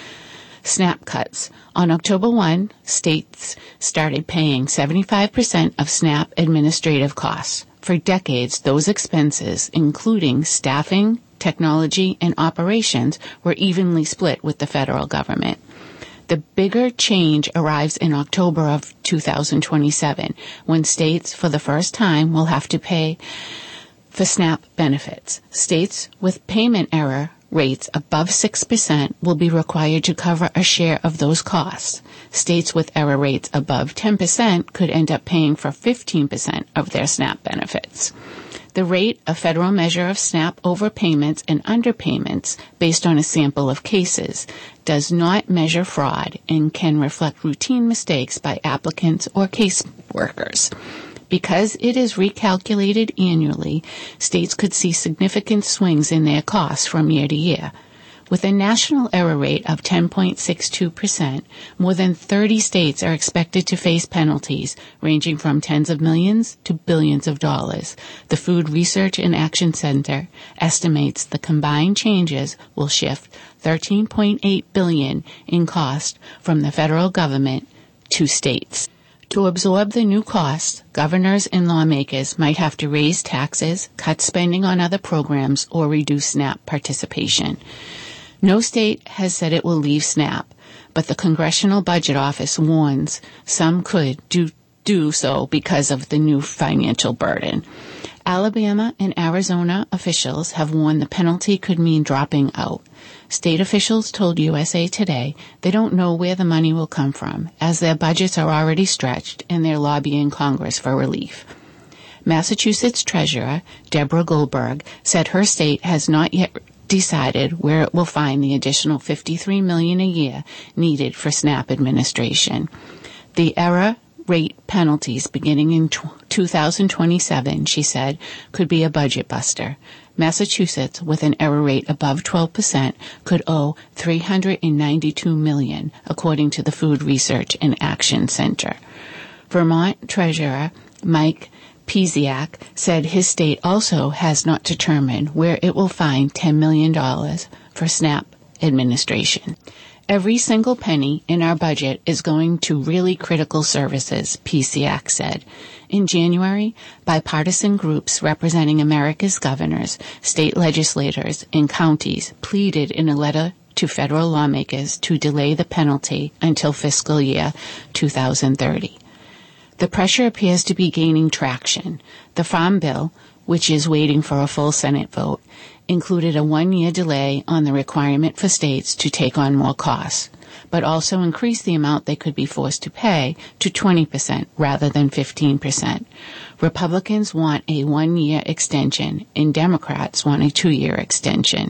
SNAP cuts. On October first, states started paying seventy-five percent of SNAP administrative costs. For decades, those expenses, including staffing, technology, and operations, were evenly split with the federal government. The bigger change arrives in October of two thousand twenty-seven, when states, for the first time, will have to pay for SNAP benefits. States with payment error rates above six percent will be required to cover a share of those costs. States with error rates above ten percent could end up paying for fifteen percent of their SNAP benefits. The rate, a federal measure of SNAP overpayments and underpayments based on a sample of cases, does not measure fraud and can reflect routine mistakes by applicants or case workers. Because it is recalculated annually, states could see significant swings in their costs from year to year. With a national error rate of ten point six two percent, more than thirty states are expected to face penalties ranging from tens of millions to billions of dollars. The Food Research and Action Center estimates the combined changes will shift thirteen point eight billion dollars in cost from the federal government to states. To absorb the new costs, governors and lawmakers might have to raise taxes, cut spending on other programs, or reduce SNAP participation. No state has said it will leave SNAP, but the Congressional Budget Office warns some could do, do so because of the new financial burden. Alabama and Arizona officials have warned the penalty could mean dropping out. State officials told U S A Today they don't know where the money will come from, as their budgets are already stretched and they're lobbying Congress for relief. Massachusetts Treasurer Deborah Goldberg said her state has not yet decided where it will find the additional fifty-three million dollars a year needed for SNAP administration. The error rate penalties beginning in two thousand twenty-seven, she said, could be a budget buster. Massachusetts, with an error rate above twelve percent, could owe three hundred ninety-two million dollars, according to the Food Research and Action Center. Vermont Treasurer Mike Piesiak said his state also has not determined where it will find ten million dollars for SNAP administration. Every single penny in our budget is going to really critical services, Piesiak said. In January, bipartisan groups representing America's governors, state legislators, and counties pleaded in a letter to federal lawmakers to delay the penalty until fiscal year two thousand thirty. The pressure appears to be gaining traction. The Farm Bill, which is waiting for a full Senate vote, included a one-year delay on the requirement for states to take on more costs, but also increased the amount they could be forced to pay to twenty percent rather than fifteen percent. Republicans want a one-year extension, and Democrats want a two-year extension.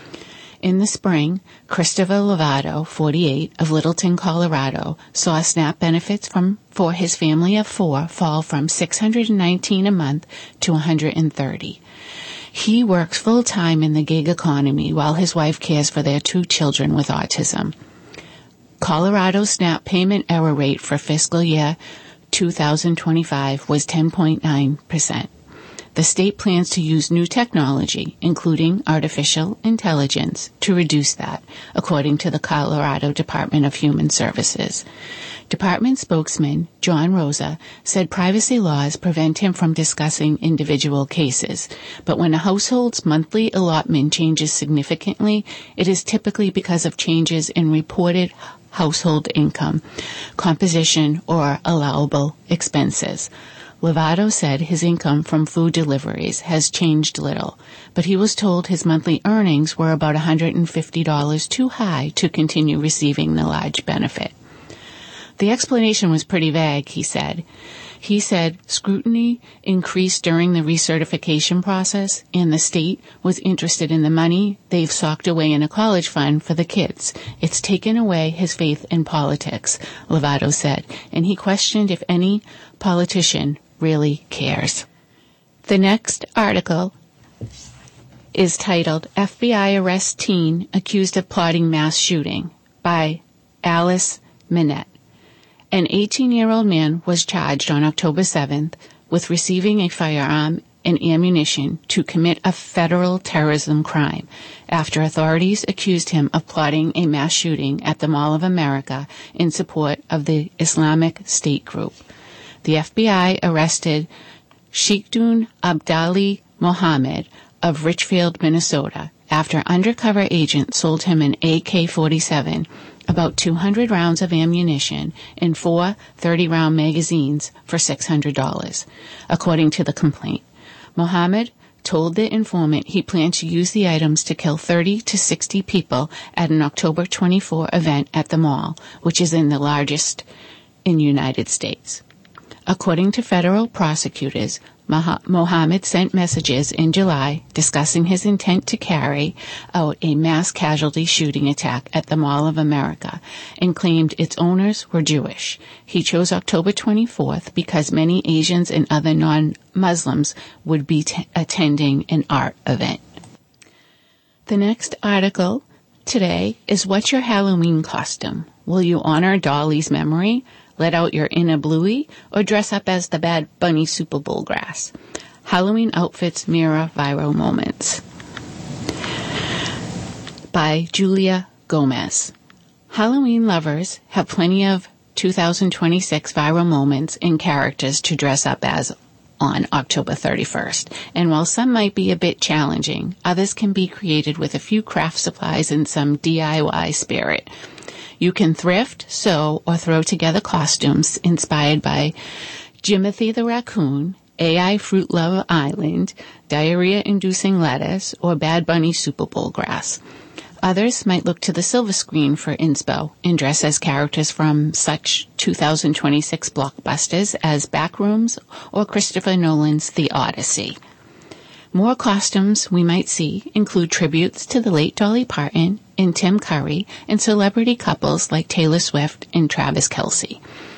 In the spring, Christopher Lovato, forty-eight, of Littleton, Colorado, saw SNAP benefits from for his family of four fall from six hundred nineteen dollars a month to one hundred thirty dollars. He works full-time in the gig economy while his wife cares for their two children with autism. Colorado's SNAP payment error rate for fiscal year two thousand twenty-five was ten point nine percent. The state plans to use new technology, including artificial intelligence, to reduce that, according to the Colorado Department of Human Services. Department spokesman John Rosa said privacy laws prevent him from discussing individual cases, but when a household's monthly allotment changes significantly, it is typically because of changes in reported household income, composition, or allowable expenses. Lovato said his income from food deliveries has changed little, but he was told his monthly earnings were about one hundred fifty dollars too high to continue receiving the large benefit. The explanation was pretty vague, he said. He said scrutiny increased during the recertification process, and the state was interested in the money they've socked away in a college fund for the kids. It's taken away his faith in politics, Lovato said, and he questioned if any politician really cares. The next article is titled F B I Arrests Teen Accused of Plotting Mass Shooting by Alice Minette. An eighteen-year-old man was charged on October seventh with receiving a firearm and ammunition to commit a federal terrorism crime after authorities accused him of plotting a mass shooting at the Mall of America in support of the Islamic State group. The F B I arrested Sheikhdun Abdali Mohammed of Richfield, Minnesota, after undercover agents sold him an A K forty-seven, about two hundred rounds of ammunition, and four thirty-round magazines for six hundred dollars, according to the complaint. Mohammed told the informant he planned to use the items to kill thirty to sixty people at an October twenty-fourth event at the mall, which is in the largest in the United States. According to federal prosecutors, Mohammed sent messages in July discussing his intent to carry out a mass casualty shooting attack at the Mall of America and claimed its owners were Jewish. He chose October twenty-fourth because many Asians and other non-Muslims would be t- attending an art event. The next article today is What's Your Halloween Costume? Will you honor Dolly's memory? Let out your inner Bluey, or dress up as the Bad Bunny Super Bowl grass? Halloween outfits mirror viral moments. By Julia Gomez. Halloween lovers have plenty of two thousand twenty-six viral moments and characters to dress up as on October thirty-first. And while some might be a bit challenging, others can be created with a few craft supplies and some D I Y spirit. You can thrift, sew, or throw together costumes inspired by Jimothy the Raccoon, A I Fruit Lover Island, diarrhea-inducing lettuce, or Bad Bunny Super Bowl grass. Others might look to the silver screen for inspo and dress as characters from such two thousand twenty-six blockbusters as Backrooms or Christopher Nolan's The Odyssey. More costumes we might see include tributes to the late Dolly Parton and Tim Curry and celebrity couples like Taylor Swift and Travis Kelce.